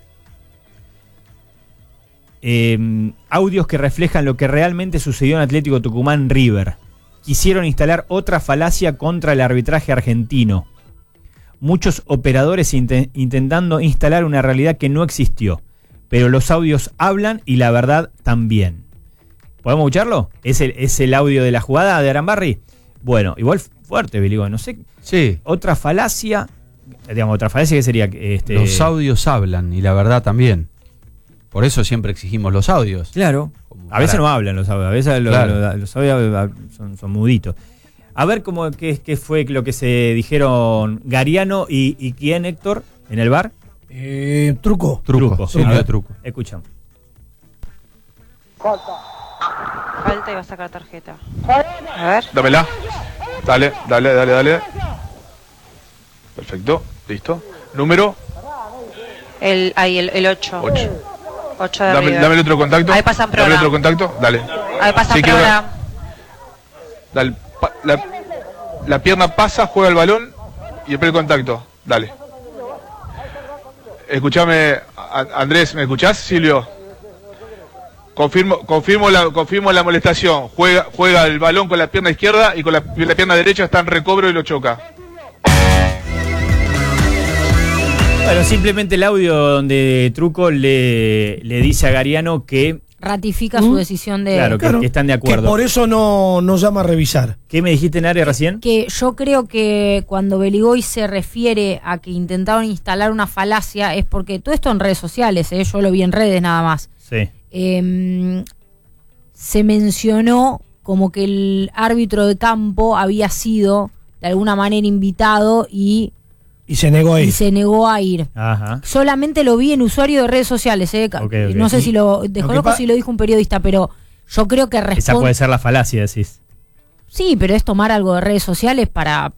Audios que reflejan lo que realmente sucedió en Atlético Tucumán River. Quisieron instalar otra falacia contra el arbitraje argentino. Muchos operadores intentando instalar una realidad que no existió. Pero los audios hablan y la verdad también. ¿Podemos escucharlo? ¿Es el audio de la jugada de Arambarri? Bueno, igual fuerte, Beligoy, no sé. Sí. Otra falacia, digamos, otra falacia que sería... Los audios hablan y la verdad también. Por eso siempre exigimos los audios. Claro. Como A veces para- no hablan los audios, a veces Claro. los audios son muditos. A ver qué fue lo que se dijeron Gariano y quién, Héctor, en el bar. Truco. Truco, sí, A ver, truco. Escuchamos. Falta y va a sacar tarjeta. A ver. Dámela. Dale. Perfecto, listo. Número Ahí, el 8. 8. 8 de Dame River. el otro contacto. Ahí pasan Dame el programa. otro contacto. Dale. Ahí pasa Sí, quiero ver. programa. Dale. La pierna pasa, juega el balón y después el contacto. Dale. Escuchame, Andrés, ¿me escuchás, Silvio? Confirmo la molestación. Juega el balón con la pierna izquierda y con la pierna derecha está en recobro y lo choca. Bueno, simplemente el audio donde Truco le dice a Gariano que, Ratifica su decisión de... claro, que están de Que acuerdo. por eso no llama a revisar. ¿Qué me dijiste, Nare, recién? Que yo creo que cuando Beligoy se refiere a que intentaron instalar una falacia es porque todo esto en redes sociales, yo lo vi en redes nada más. Sí. Se mencionó como que el árbitro de campo había sido de alguna manera invitado y se negó a ir. se negó a ir. Ajá. Solamente lo vi en usuario de redes sociales. Ok. No sé si desconozco si lo dijo un periodista, pero yo creo que Esa responde. puede ser la falacia, decís. Sí, pero es tomar algo de redes sociales para...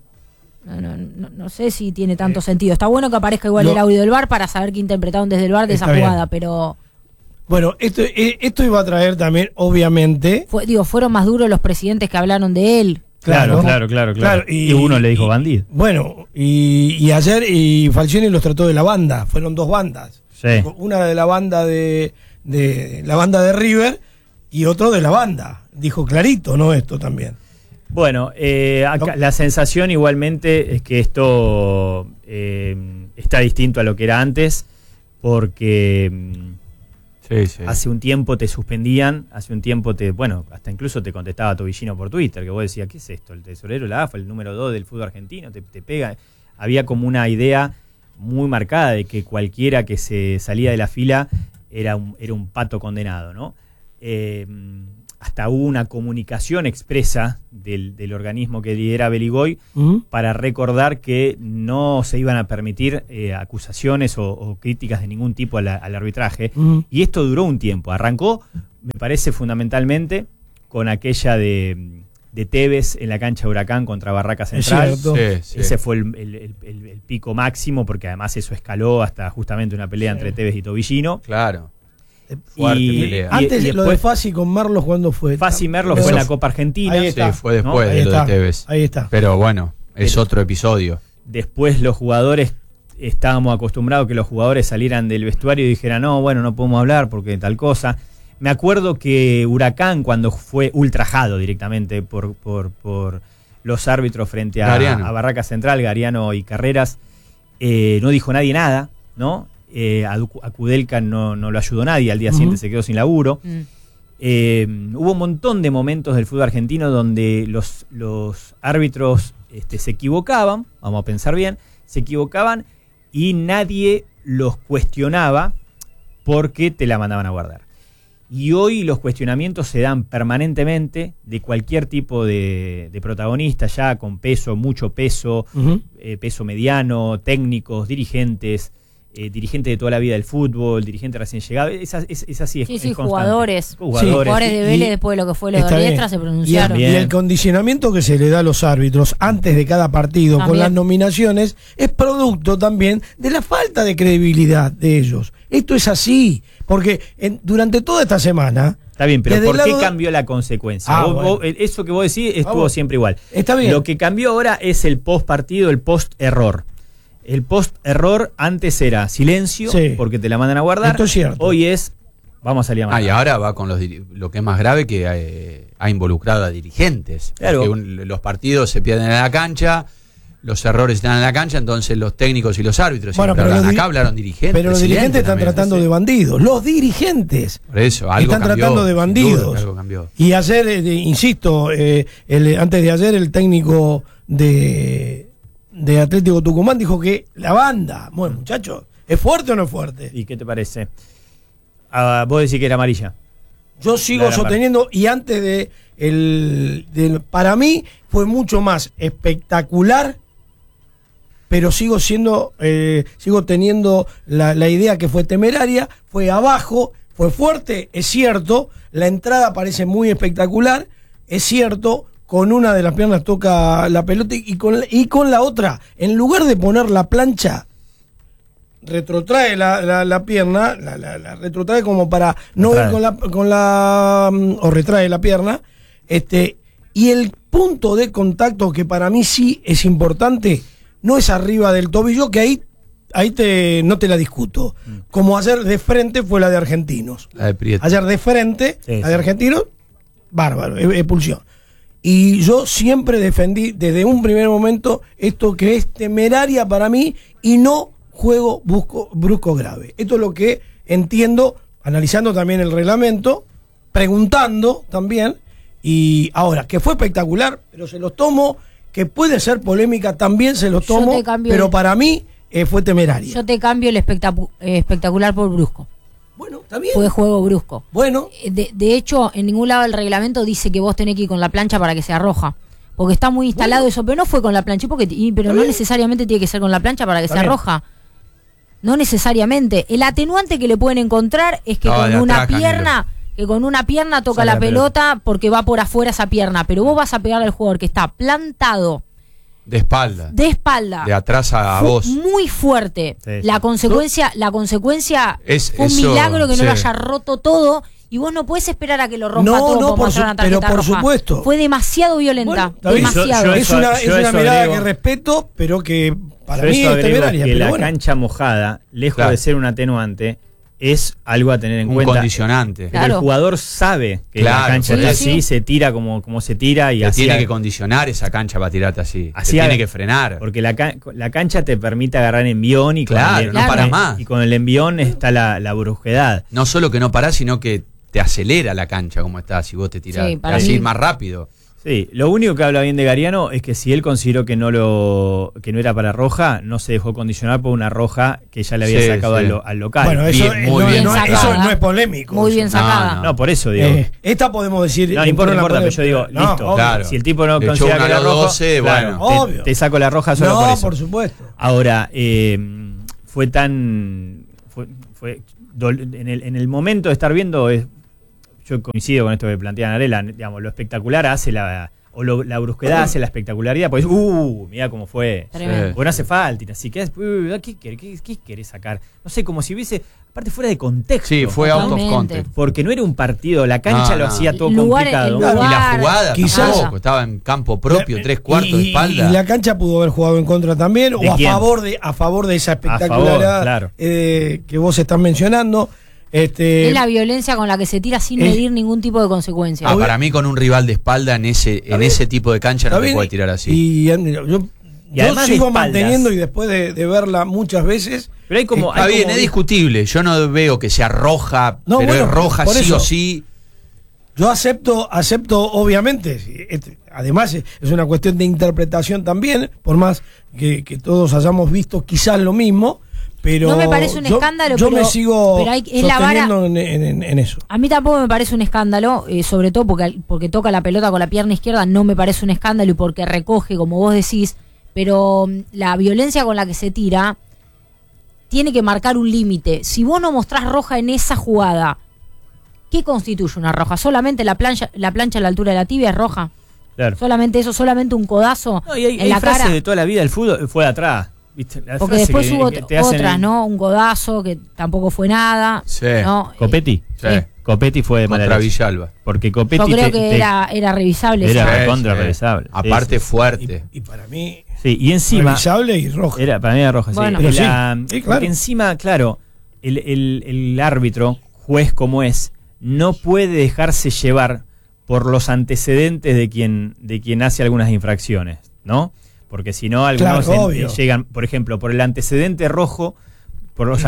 No sé si tiene tanto sentido. Está bueno que aparezca igual el audio del VAR para saber qué interpretaron desde el VAR de esa Está bien. jugada, pero... Bueno, esto iba a traer también, obviamente... fueron más duros los presidentes que hablaron de él. Claro. Y uno le dijo bandido. Bueno, y ayer Falcioni los trató de la banda. Fueron dos bandas. Sí. Una de la banda de la banda de River y otro de la banda. Dijo clarito, ¿no? Esto también. Bueno, acá, la sensación igualmente es que esto está distinto a lo que era antes, porque Sí. hace un tiempo te suspendían, hasta incluso te contestaba Tobillino por Twitter, que vos decías, ¿qué es esto? El tesorero, la AFA, el número 2 del fútbol argentino, te pega. Había como una idea muy marcada de que cualquiera que se salía de la fila era un pato condenado, ¿no? Hasta hubo una comunicación expresa del organismo que lidera Beligoy para recordar que no se iban a permitir acusaciones o críticas de ningún tipo al arbitraje. Y esto duró un tiempo. Arrancó, me parece, fundamentalmente con aquella de Tevez en la cancha de Huracán contra Barraca Central. cierto. Sí. Ese fue el pico máximo, porque además eso escaló hasta justamente una pelea entre Tevez y Tobillino. Claro. Fuerte pelea. Antes y lo de después, Fassi con Merlos, ¿cuándo fue? Fassi Merlo Eso fue en la Copa Argentina. Ahí está. Sí, fue después ¿no? de Ahí lo está. de Tevez. Ahí está. Pero bueno, es otro episodio. Después los jugadores, estábamos acostumbrados que los jugadores salieran del vestuario y dijeran, no, bueno, no podemos hablar porque tal cosa. Me acuerdo que Huracán, cuando fue ultrajado directamente por los árbitros frente a Barraca Central, Gariano y Carreras. No dijo nadie nada, ¿no? A Kudelka no lo ayudó nadie, al día siguiente se quedó sin laburo. Hubo un montón de momentos del fútbol argentino donde los árbitros se equivocaban, vamos a pensar bien, se equivocaban y nadie los cuestionaba porque te la mandaban a guardar. Y hoy los cuestionamientos se dan permanentemente de cualquier tipo de protagonista, ya con peso, mucho peso, peso mediano, técnicos, dirigentes, dirigentes de toda la vida del fútbol, dirigentes recién llegados, es así, es jugadores. Jugadores de Vélez, después de lo que fue lo de Ordiestra, se pronunciaron. Y el condicionamiento que se le da a los árbitros antes de cada partido también, con las nominaciones, es producto también de la falta de credibilidad de ellos. Esto es así, porque durante toda esta semana... Está bien, pero ¿por qué cambió la consecuencia? Eso que vos decís estuvo siempre igual. Está bien. Lo que cambió ahora es el post partido, el post error. El post-error antes era silencio, porque te la mandan a guardar. Esto es cierto. Hoy es, vamos a salir a matar. Y ahora va con lo que es más grave, que ha involucrado a dirigentes. Claro. Porque los partidos se pierden en la cancha, los errores están en la cancha, entonces los técnicos y los árbitros. Bueno, pero acá hablaron dirigentes. Pero los dirigentes están tratando de bandidos. Los dirigentes por eso, algo están cambió, tratando de bandidos. Algo cambió. Y ayer, insisto, antes de ayer el técnico de Atlético Tucumán dijo que la banda, bueno, muchachos, ¿es fuerte o no es fuerte? ¿Y qué te parece? Vos decís que era amarilla. Yo sigo sosteniendo, y antes para mí fue mucho más espectacular, pero sigo teniendo la idea que fue temeraria, fue abajo, fue fuerte, es cierto, la entrada parece muy espectacular, es cierto. Con una de las piernas toca la pelota y con la otra, en lugar de poner la plancha, retrotrae la pierna, la retrotrae como para no ir o retrae la pierna, y el punto de contacto que para mí sí es importante, no es arriba del tobillo, que ahí no te la discuto. Como ayer de frente fue la de Argentinos. La de Prieto. Ayer de frente, la de Argentinos, bárbaro, expulsión. Y yo siempre defendí desde un primer momento esto que es temeraria para mí y no juego brusco grave. Esto es lo que entiendo, analizando también el reglamento, preguntando también, y ahora, que fue espectacular, pero se los tomo, que puede ser polémica, también se los tomo, pero para mí fue temeraria. Yo te cambio el espectacular por brusco. Bueno, está bien. Fue juego brusco. Bueno. De hecho, en ningún lado del reglamento dice que vos tenés que ir con la plancha para que se arroja. Porque está muy instalado eso, pero no fue con la plancha. Pero no necesariamente tiene que ser con la plancha para que se arroja. No necesariamente. El atenuante que le pueden encontrar es que con una pierna toca la pelota porque va por afuera esa pierna. Pero vos vas a pegarle al jugador que está plantado. De espalda. De atrás a vos. Muy fuerte. Sí. La consecuencia fue un milagro que no lo haya roto todo. Y vos no podés esperar a que lo rompa todo para mostrar una tarjeta pero por roja. Supuesto. Fue demasiado violenta. Bueno, demasiado. Es una mirada que respeto, pero que para mí es temeraria. Que la cancha mojada, lejos de ser un atenuante, es algo a tener en cuenta. Un condicionante. Pero el jugador sabe que la cancha está así, se tira como se tira. Y tiene que condicionar esa cancha para tirarte así. Tiene que frenar. Porque la cancha te permite agarrar envión y no para más. Y con el envión está la brusquedad. No solo que no parás, sino que te acelera la cancha como está si vos te tirás. Así más rápido. Sí, lo único que habla bien de Gariano es que si él consideró que no era para roja, no se dejó condicionar por una roja que ya le había sacado al local. Bueno, eso no es polémico. Muy bien sacada. No, por eso digo. Esta podemos decir. No importa, pero yo digo, listo. Claro. Si el tipo no considera que era roja, obvio. Te saco la roja solo por eso. Por supuesto. Ahora, fue tan. En el momento de estar viendo. Yo coincido con esto que plantea Narela, digamos, lo espectacular hace la brusquedad hace la espectacularidad, pues mirá cómo fue. Bueno, no hace falta, así que ¿qué querés sacar? No sé, como si hubiese, aparte fuera de contexto. Sí, fue out of context. Porque no era un partido, la cancha lo hacía todo complicado. Y la jugada tampoco, estaba en campo propio, 3/4 de espalda. Y la cancha pudo haber jugado en contra también, o a favor de esa espectacularidad que vos estás mencionando. Es la violencia con la que se tira sin medir ningún tipo de consecuencia. Para mí con un rival de espalda en ese tipo de cancha no se puede tirar así. Y yo sigo manteniendo, y después de verla muchas veces. Pero hay como. Está bien, es discutible. Yo no veo que sea roja, pero es roja sí o sí. Yo acepto, obviamente. Además, es una cuestión de interpretación también, por más que todos hayamos visto quizás lo mismo. Pero no me parece un escándalo, yo me sigo sosteniendo en eso. A mí tampoco me parece un escándalo, sobre todo porque toca la pelota con la pierna izquierda, no me parece un escándalo, y porque recoge, como vos decís, pero la violencia con la que se tira tiene que marcar un límite. Si vos no mostrás roja en esa jugada, ¿qué constituye una roja? ¿Solamente la plancha a la altura de la tibia es roja? Claro. ¿Solamente eso? ¿Solamente un codazo en la cara? De toda la vida del fútbol fue de atrás. ¿Viste? Porque después hubo otras, ¿no? Un codazo que tampoco fue nada. Sí. ¿no? Copetti. Sí. Copetti fue de contra Villalba. Porque Copetti. Yo creo que era revisable. Era contra revisable. Aparte fuerte. Y para mí. Sí, y encima. Revisable y roja. Para mí era roja, bueno, sí. Claro. Porque encima, claro, el árbitro, juez como es, no puede dejarse llevar por los antecedentes de quien hace algunas infracciones, ¿no? Porque si no, algunos llegan, por ejemplo, por el antecedente rojo, a los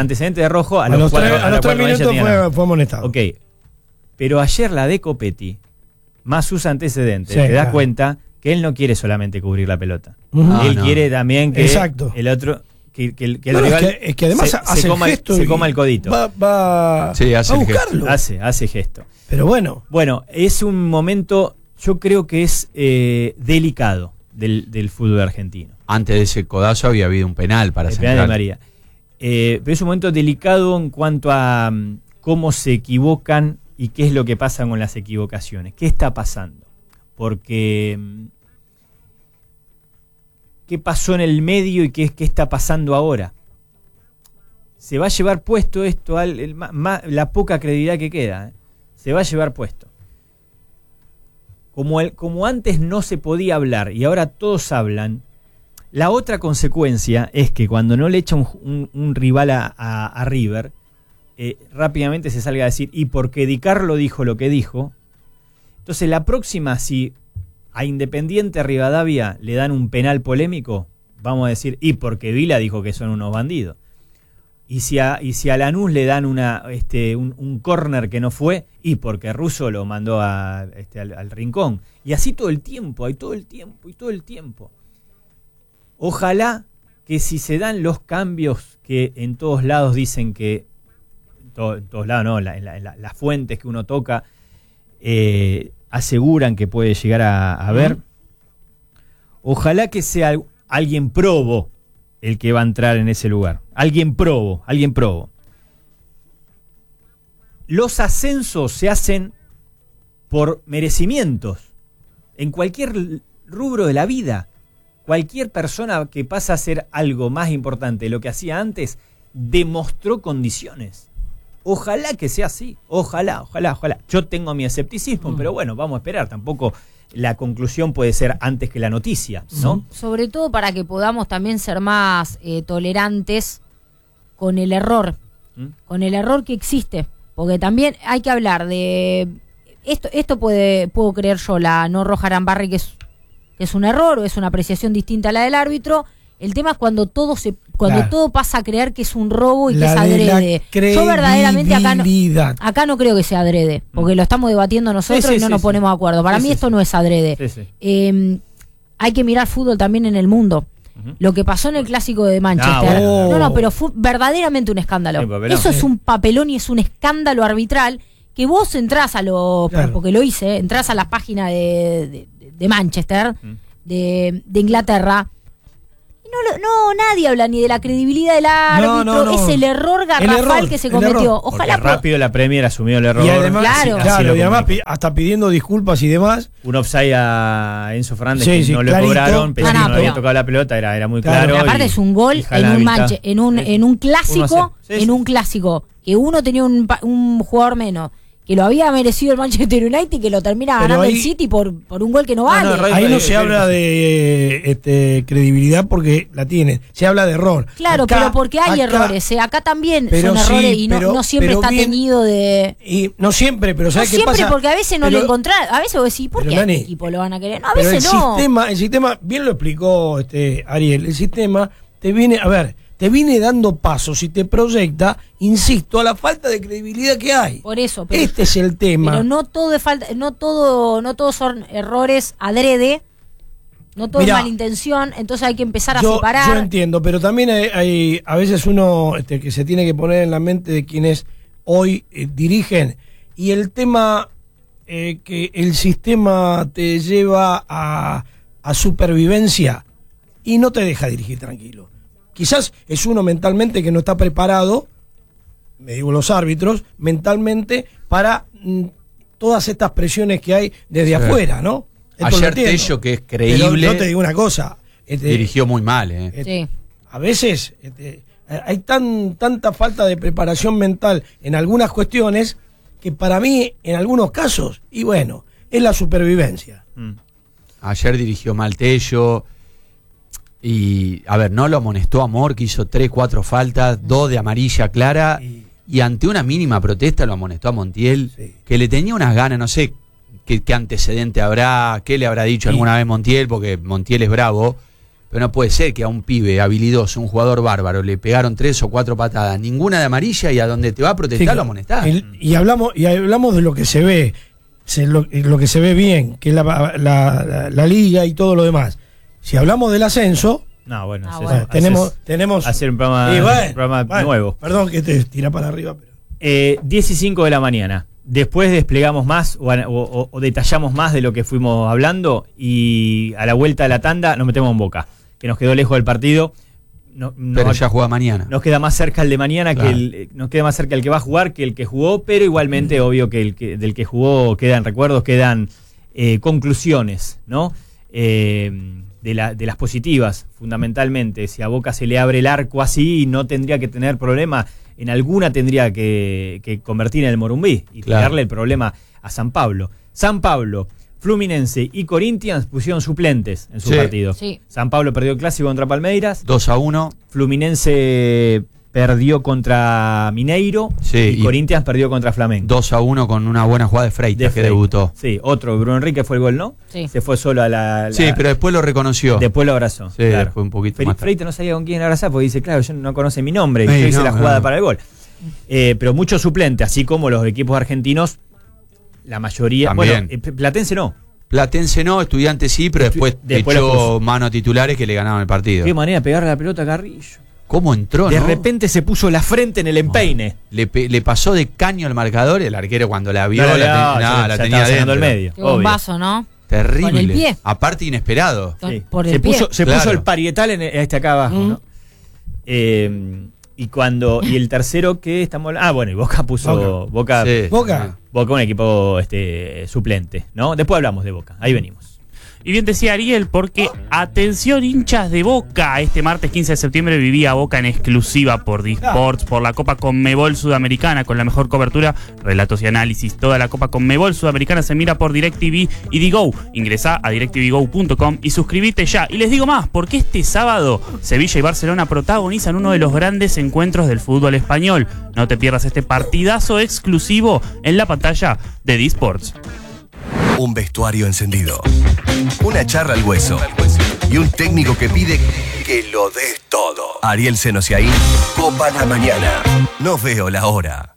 tres minutos fue amonestado. Ok, pero ayer la de Copetti, más sus antecedentes, te das cuenta que él no quiere solamente cubrir la pelota. Él quiere también que el otro, que el rival es que además se coma el codito. Va a buscarlo. Hace gesto. Pero bueno, es un momento, yo creo que es delicado del fútbol argentino. Antes de ese codazo había habido un penal para el penal de María. Pero es un momento delicado en cuanto a cómo se equivocan y qué es lo que pasa con las equivocaciones. ¿Qué está pasando? Porque ¿qué pasó en el medio y qué está pasando ahora? Se va a llevar puesto esto, la poca credibilidad que queda, se va a llevar puesto. Como antes no se podía hablar y ahora todos hablan, la otra consecuencia es que cuando no le echa un rival a River, rápidamente se salga a decir, y porque Di Carlo dijo lo que dijo. Entonces la próxima, si a Independiente Rivadavia le dan un penal polémico, vamos a decir, y porque Vila dijo que son unos bandidos. Y si a Lanús le dan un córner que no fue, y porque Russo lo mandó al rincón. Y así todo el tiempo, Ojalá que si se dan los cambios que en todos lados dicen que, en todos lados no, las fuentes que uno toca aseguran que puede llegar a ver, ojalá que sea alguien probo el que va a entrar en ese lugar. Alguien probo. Los ascensos se hacen por merecimientos. En cualquier rubro de la vida, cualquier persona que pasa a hacer algo más importante de lo que hacía antes, demostró condiciones. Ojalá que sea así. Ojalá. Yo tengo mi escepticismo, pero bueno, vamos a esperar. Tampoco la conclusión puede ser antes que la noticia, ¿no? Sobre todo para que podamos también ser más tolerantes con el error, con el error que existe, porque también hay que hablar de esto puedo creer yo, la no roja Arambarri, que es un error o es una apreciación distinta a la del árbitro. El tema es cuando todo pasa a creer que es un robo y que es adrede. Yo verdaderamente acá no creo que sea adrede, porque lo estamos debatiendo nosotros y no nos ponemos de acuerdo. Para mí esto no es adrede. Hay que mirar fútbol también en el mundo. Lo que pasó en el clásico de Manchester. Pero fue verdaderamente un escándalo. Eso es un papelón y es un escándalo arbitral que vos entrás porque lo hice, entrás a la página de Manchester, de Inglaterra. Nadie habla ni de la credibilidad del árbitro, es el error garrafal que se cometió. Ojalá rápido la Premier asumió el error. Y además, y además hasta pidiendo disculpas y demás. Un offside a Enzo Fernández que no le cobraron, pese a que no había tocado la pelota, era muy claro. Aparte es un gol en un clásico, que uno tenía un jugador menos que lo había merecido el Manchester United y que lo termina Pero ganando ahí- el City por un gol que no vale. Ahí no se habla de credibilidad porque la tienen. Se habla de error. Claro, Acá- pero porque hay acá- errores. Acá también Pero son sí, errores y pero- no siempre pero está bien- tenido de... Y no siempre, pero No ¿sabes qué siempre, pasa? porque a veces no Pero- le encontrás. A veces vos decís, ¿por pero, qué a Dani, este equipo lo van a querer? No, a Pero veces el no. sistema, bien lo explicó Ariel, el sistema te viene dando pasos y te proyecta, insisto, a la falta de credibilidad que hay. Por eso, pero, Este es el tema. pero no todo es falta, no todos son errores adrede, no todo Mirá, es malintención, entonces hay que empezar a Yo separar. entiendo, pero también hay a veces uno que se tiene que poner en la mente de quienes hoy dirigen, y el tema que el sistema te lleva a supervivencia y no te deja dirigir tranquilo. Quizás es uno mentalmente que no está preparado, me digo los árbitros, mentalmente para todas estas presiones que hay desde afuera, ¿no? Esto lo Ayer entiendo. Tello, que es Pero creíble, yo te digo una cosa. dirigió muy mal. Sí. A veces hay tanta falta de preparación mental en algunas cuestiones que para mí, en algunos casos, y bueno, es la supervivencia. Ayer dirigió mal Tello. Y, a ver, no lo amonestó a Amor, que hizo 3, 4 faltas, 2 de amarilla clara. Y ante una mínima protesta lo amonestó a Montiel, Sí. que le tenía unas ganas, no sé qué antecedente habrá, qué le habrá dicho alguna vez Montiel, porque Montiel es bravo. Pero no puede ser que a un pibe habilidoso, un jugador bárbaro, le pegaron 3 o 4 patadas, ninguna de amarilla, y a donde te va a protestar Sí, lo amonestás. Y hablamos de lo que se ve, lo que se ve bien, que es la liga y todo lo demás. Si hablamos del ascenso, No, bueno, Ah, es bueno. eso. tenemos Hacer un programa, y bueno, un programa bueno, nuevo. Perdón que te tira para arriba, pero 10 y 5 de la mañana. Después desplegamos más o detallamos más de lo que fuimos hablando, y a la vuelta de la tanda nos metemos en Boca, que nos quedó lejos del partido. Pero ya juega mañana. Nos queda más cerca el de mañana, Claro. nos queda más cerca el que va a jugar que el que jugó, pero igualmente obvio que del que jugó quedan recuerdos, quedan conclusiones, ¿no? De las positivas, fundamentalmente. Si a Boca se le abre el arco así, no tendría que tener problema. En alguna tendría que convertir en el Morumbí y Claro. pegarle el problema a San Pablo. San Pablo, Fluminense y Corinthians pusieron suplentes en su Sí. partido. Sí. San Pablo perdió el clásico contra Palmeiras. 2-1. Fluminense perdió contra Mineiro, Sí, y y Corinthians perdió contra Flamengo. 2-1 con una buena jugada de Freitas, que Freitas. debutó. Sí, otro, Bruno Enrique fue el gol, ¿no? Sí. Se fue solo a la... Sí, pero después lo reconoció. Después lo abrazó. Sí, después un poquito más tarde. Freitas no sabía con quién abrazar porque dice, claro, yo no conoce mi nombre, y Ey, yo hice no, la jugada no. para el gol. Pero muchos suplentes, así como los equipos argentinos, la mayoría... También. Bueno, Platense no. Platense no, Estudiantes sí, pero después Después lo echó puso. mano a titulares que le ganaban el partido. Qué manera de pegarle la pelota a Carrillo. ¿Cómo entró, De no? repente se puso la frente en el empeine. Le pasó de caño al marcador, el arquero cuando la vio, No, la ya tenía estaba sacando dentro. el medio. Qué obvio. bombazo, ¿no? Terrible. Con el pie. Aparte inesperado. Sí. Por se el pie. puso Claro. el parietal en acá abajo, ¿no? Y el tercero que estamos hablando. Bueno, y Boca puso. Boca, Sí, Boca. Boca un equipo suplente, ¿no? Después hablamos de Boca. Ahí venimos. Y bien decía Ariel, porque atención hinchas de Boca, este martes 15 de septiembre vivía Boca en exclusiva por Disports, por la Copa Conmebol Sudamericana, con la mejor cobertura, relatos y análisis. Toda la Copa Conmebol Sudamericana se mira por DirecTV y Digo. Ingresá a directvgo.com y suscríbete ya. Y les digo más, porque este sábado Sevilla y Barcelona protagonizan uno de los grandes encuentros del fútbol español. No te pierdas este partidazo exclusivo en la pantalla de Disports. Un vestuario encendido, una charla al hueso y un técnico que pide que lo des todo. Ariel Senosiaín, Copa la Mañana. No veo la hora.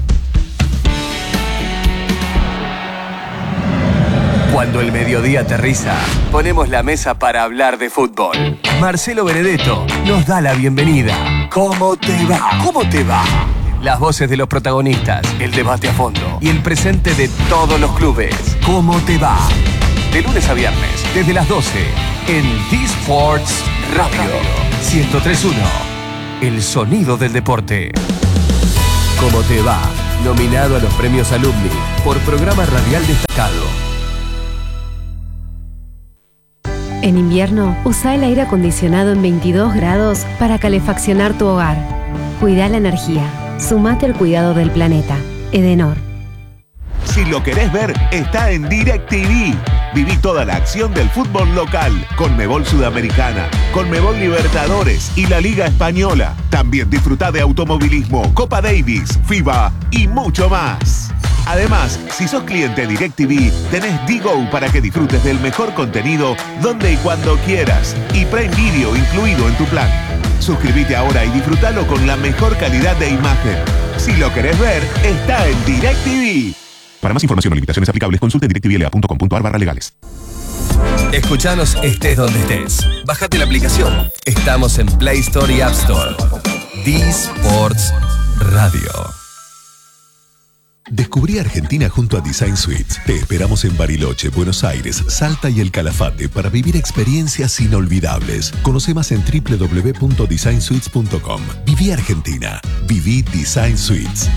Cuando el mediodía aterriza, ponemos la mesa para hablar de fútbol. Marcelo Benedetto nos da la bienvenida. ¿Cómo te va? ¿Cómo te va? Las voces de los protagonistas, el debate a fondo y el presente de todos los clubes. ¿Cómo te va? De lunes a viernes, desde las 12, en Disports Radio 103.1. El sonido del deporte. ¿Cómo te va? Nominado a los premios Alumni por programa radial destacado. En invierno, usa el aire acondicionado en 22 grados para calefaccionar tu hogar. Cuida la energía. Sumate al cuidado del planeta. Edenor. Si lo querés ver, está en DirecTV. Viví toda la acción del fútbol local, Conmebol Sudamericana, Conmebol Libertadores y la Liga Española. También disfrutá de automovilismo, Copa Davis, FIBA y mucho más. Además, si sos cliente DirecTV, tenés D-Go para que disfrutes del mejor contenido donde y cuando quieras. Y Prime Video incluido en tu plan. Suscríbete ahora y disfrutalo con la mejor calidad de imagen. Si lo querés ver, está en DirecTV. Para más información o limitaciones aplicables, consulte directvla.com.ar/legales. Escuchanos estés donde estés. Bájate la aplicación. Estamos en Play Store y App Store. D-Sports Radio. Descubrí Argentina junto a Design Suites. Te esperamos en Bariloche, Buenos Aires, Salta y El Calafate para vivir experiencias inolvidables. Conoce más en www.designsuites.com. Viví Argentina. Viví Design Suites.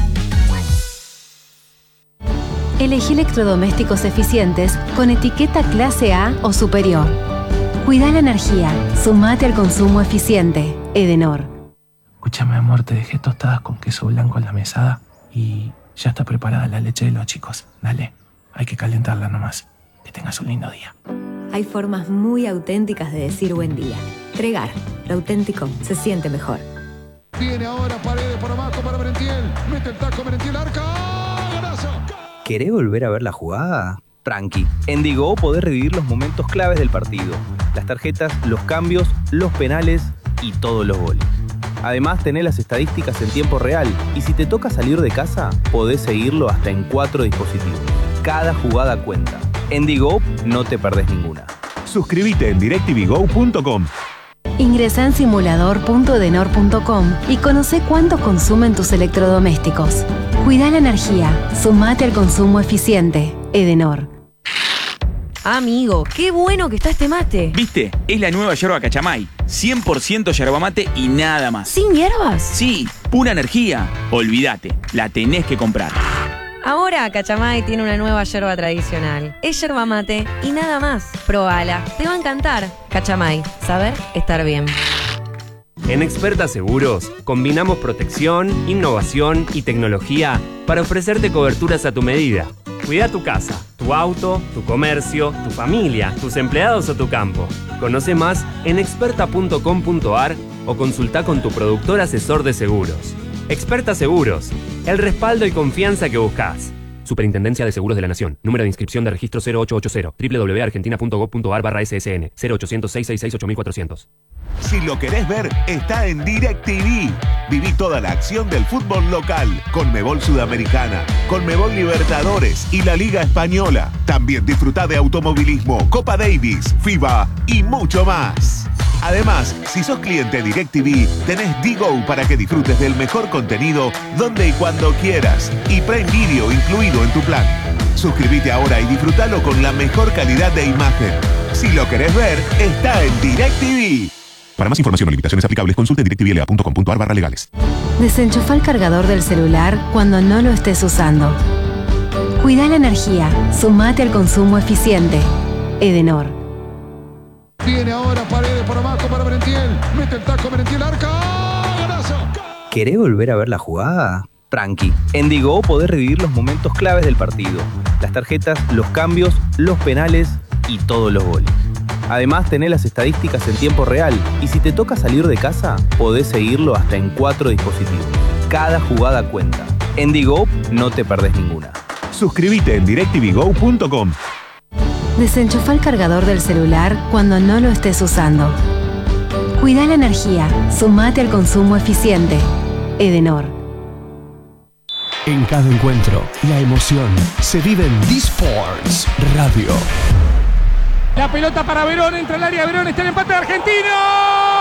Elegí electrodomésticos eficientes con etiqueta clase A o superior. Cuida la energía. Sumate al consumo eficiente. Edenor. Escúchame, amor, te dejé tostadas con queso blanco en la mesada y ya está preparada la leche de los chicos. Dale, hay que calentarla nomás. Que tengas un lindo día. Hay formas muy auténticas de decir buen día. Tregar, lo auténtico se siente mejor. Viene ahora Paredes por abajo para Merentiel. Mete el taco Merentiel, arca. ¡Golazo! ¿Querés volver a ver la jugada? Tranqui. En D-Go podés revivir los momentos claves del partido. Las tarjetas, los cambios, los penales y todos los goles. Además, tenés las estadísticas en tiempo real y si te toca salir de casa, podés seguirlo hasta en 4 dispositivos. Cada jugada cuenta. En D-Go no te perdés ninguna. Suscríbete en directvgo.com. Ingresa en simulador.edenor.com y conoce cuánto consumen tus electrodomésticos. Cuida la energía. Sumate al consumo eficiente. Edenor. Amigo, qué bueno que está este mate. ¿Viste? Es la nueva yerba Cachamay. 100% yerba mate y nada más. ¿Sin hierbas? Sí, pura energía. Olvídate, la tenés que comprar. Ahora Cachamay tiene una nueva yerba tradicional. Es yerba mate y nada más. Probala, te va a encantar. Cachamay, saber estar bien. En Experta Seguros, combinamos protección, innovación y tecnología para ofrecerte coberturas a tu medida. Cuida tu casa, tu auto, tu comercio, tu familia, tus empleados o tu campo. Conoce más en experta.com.ar o consulta con tu productor asesor de seguros. Experta Seguros, el respaldo y confianza que buscas. Superintendencia de Seguros de la Nación. Número de inscripción de registro 0880 www.argentina.gov.ar/SSN 0800-666-8400. Si lo querés ver, está en DirecTV. Viví toda la acción del fútbol local, Conmebol Sudamericana, Conmebol Libertadores y la Liga Española. También disfrutá de automovilismo, Copa Davis, FIBA y mucho más. Además, si sos cliente DirecTV, tenés D-Go para que disfrutes del mejor contenido donde y cuando quieras. Y Prime Video incluido en tu plan. Suscríbete ahora y disfrutalo con la mejor calidad de imagen. Si lo querés ver, está en DirecTV. Para más información o limitaciones aplicables, consulte directvla.com.ar/legales. Desenchufa el cargador del celular cuando no lo estés usando. Cuida la energía. Sumate al consumo eficiente. Edenor. Viene ahora Paredes por abajo para Merentiel. Mete el taco Merentiel, arca. ¡Golazo! ¿Querés volver a ver la jugada? Tranqui. En D-Go podés revivir los momentos claves del partido. Las tarjetas, los cambios, los penales y todos los goles. Además, tenés las estadísticas en tiempo real y si te toca salir de casa, podés seguirlo hasta en 4 dispositivos. Cada jugada cuenta. En D-Go no te perdés ninguna. Suscríbete en directvgo.com. Desenchufa el cargador del celular cuando no lo estés usando. Cuida la energía. Sumate al consumo eficiente. Edenor. En cada encuentro, la emoción se vive en D-Sports Radio. La pelota para Verón, entra al área, Verón, está el empate de Argentina.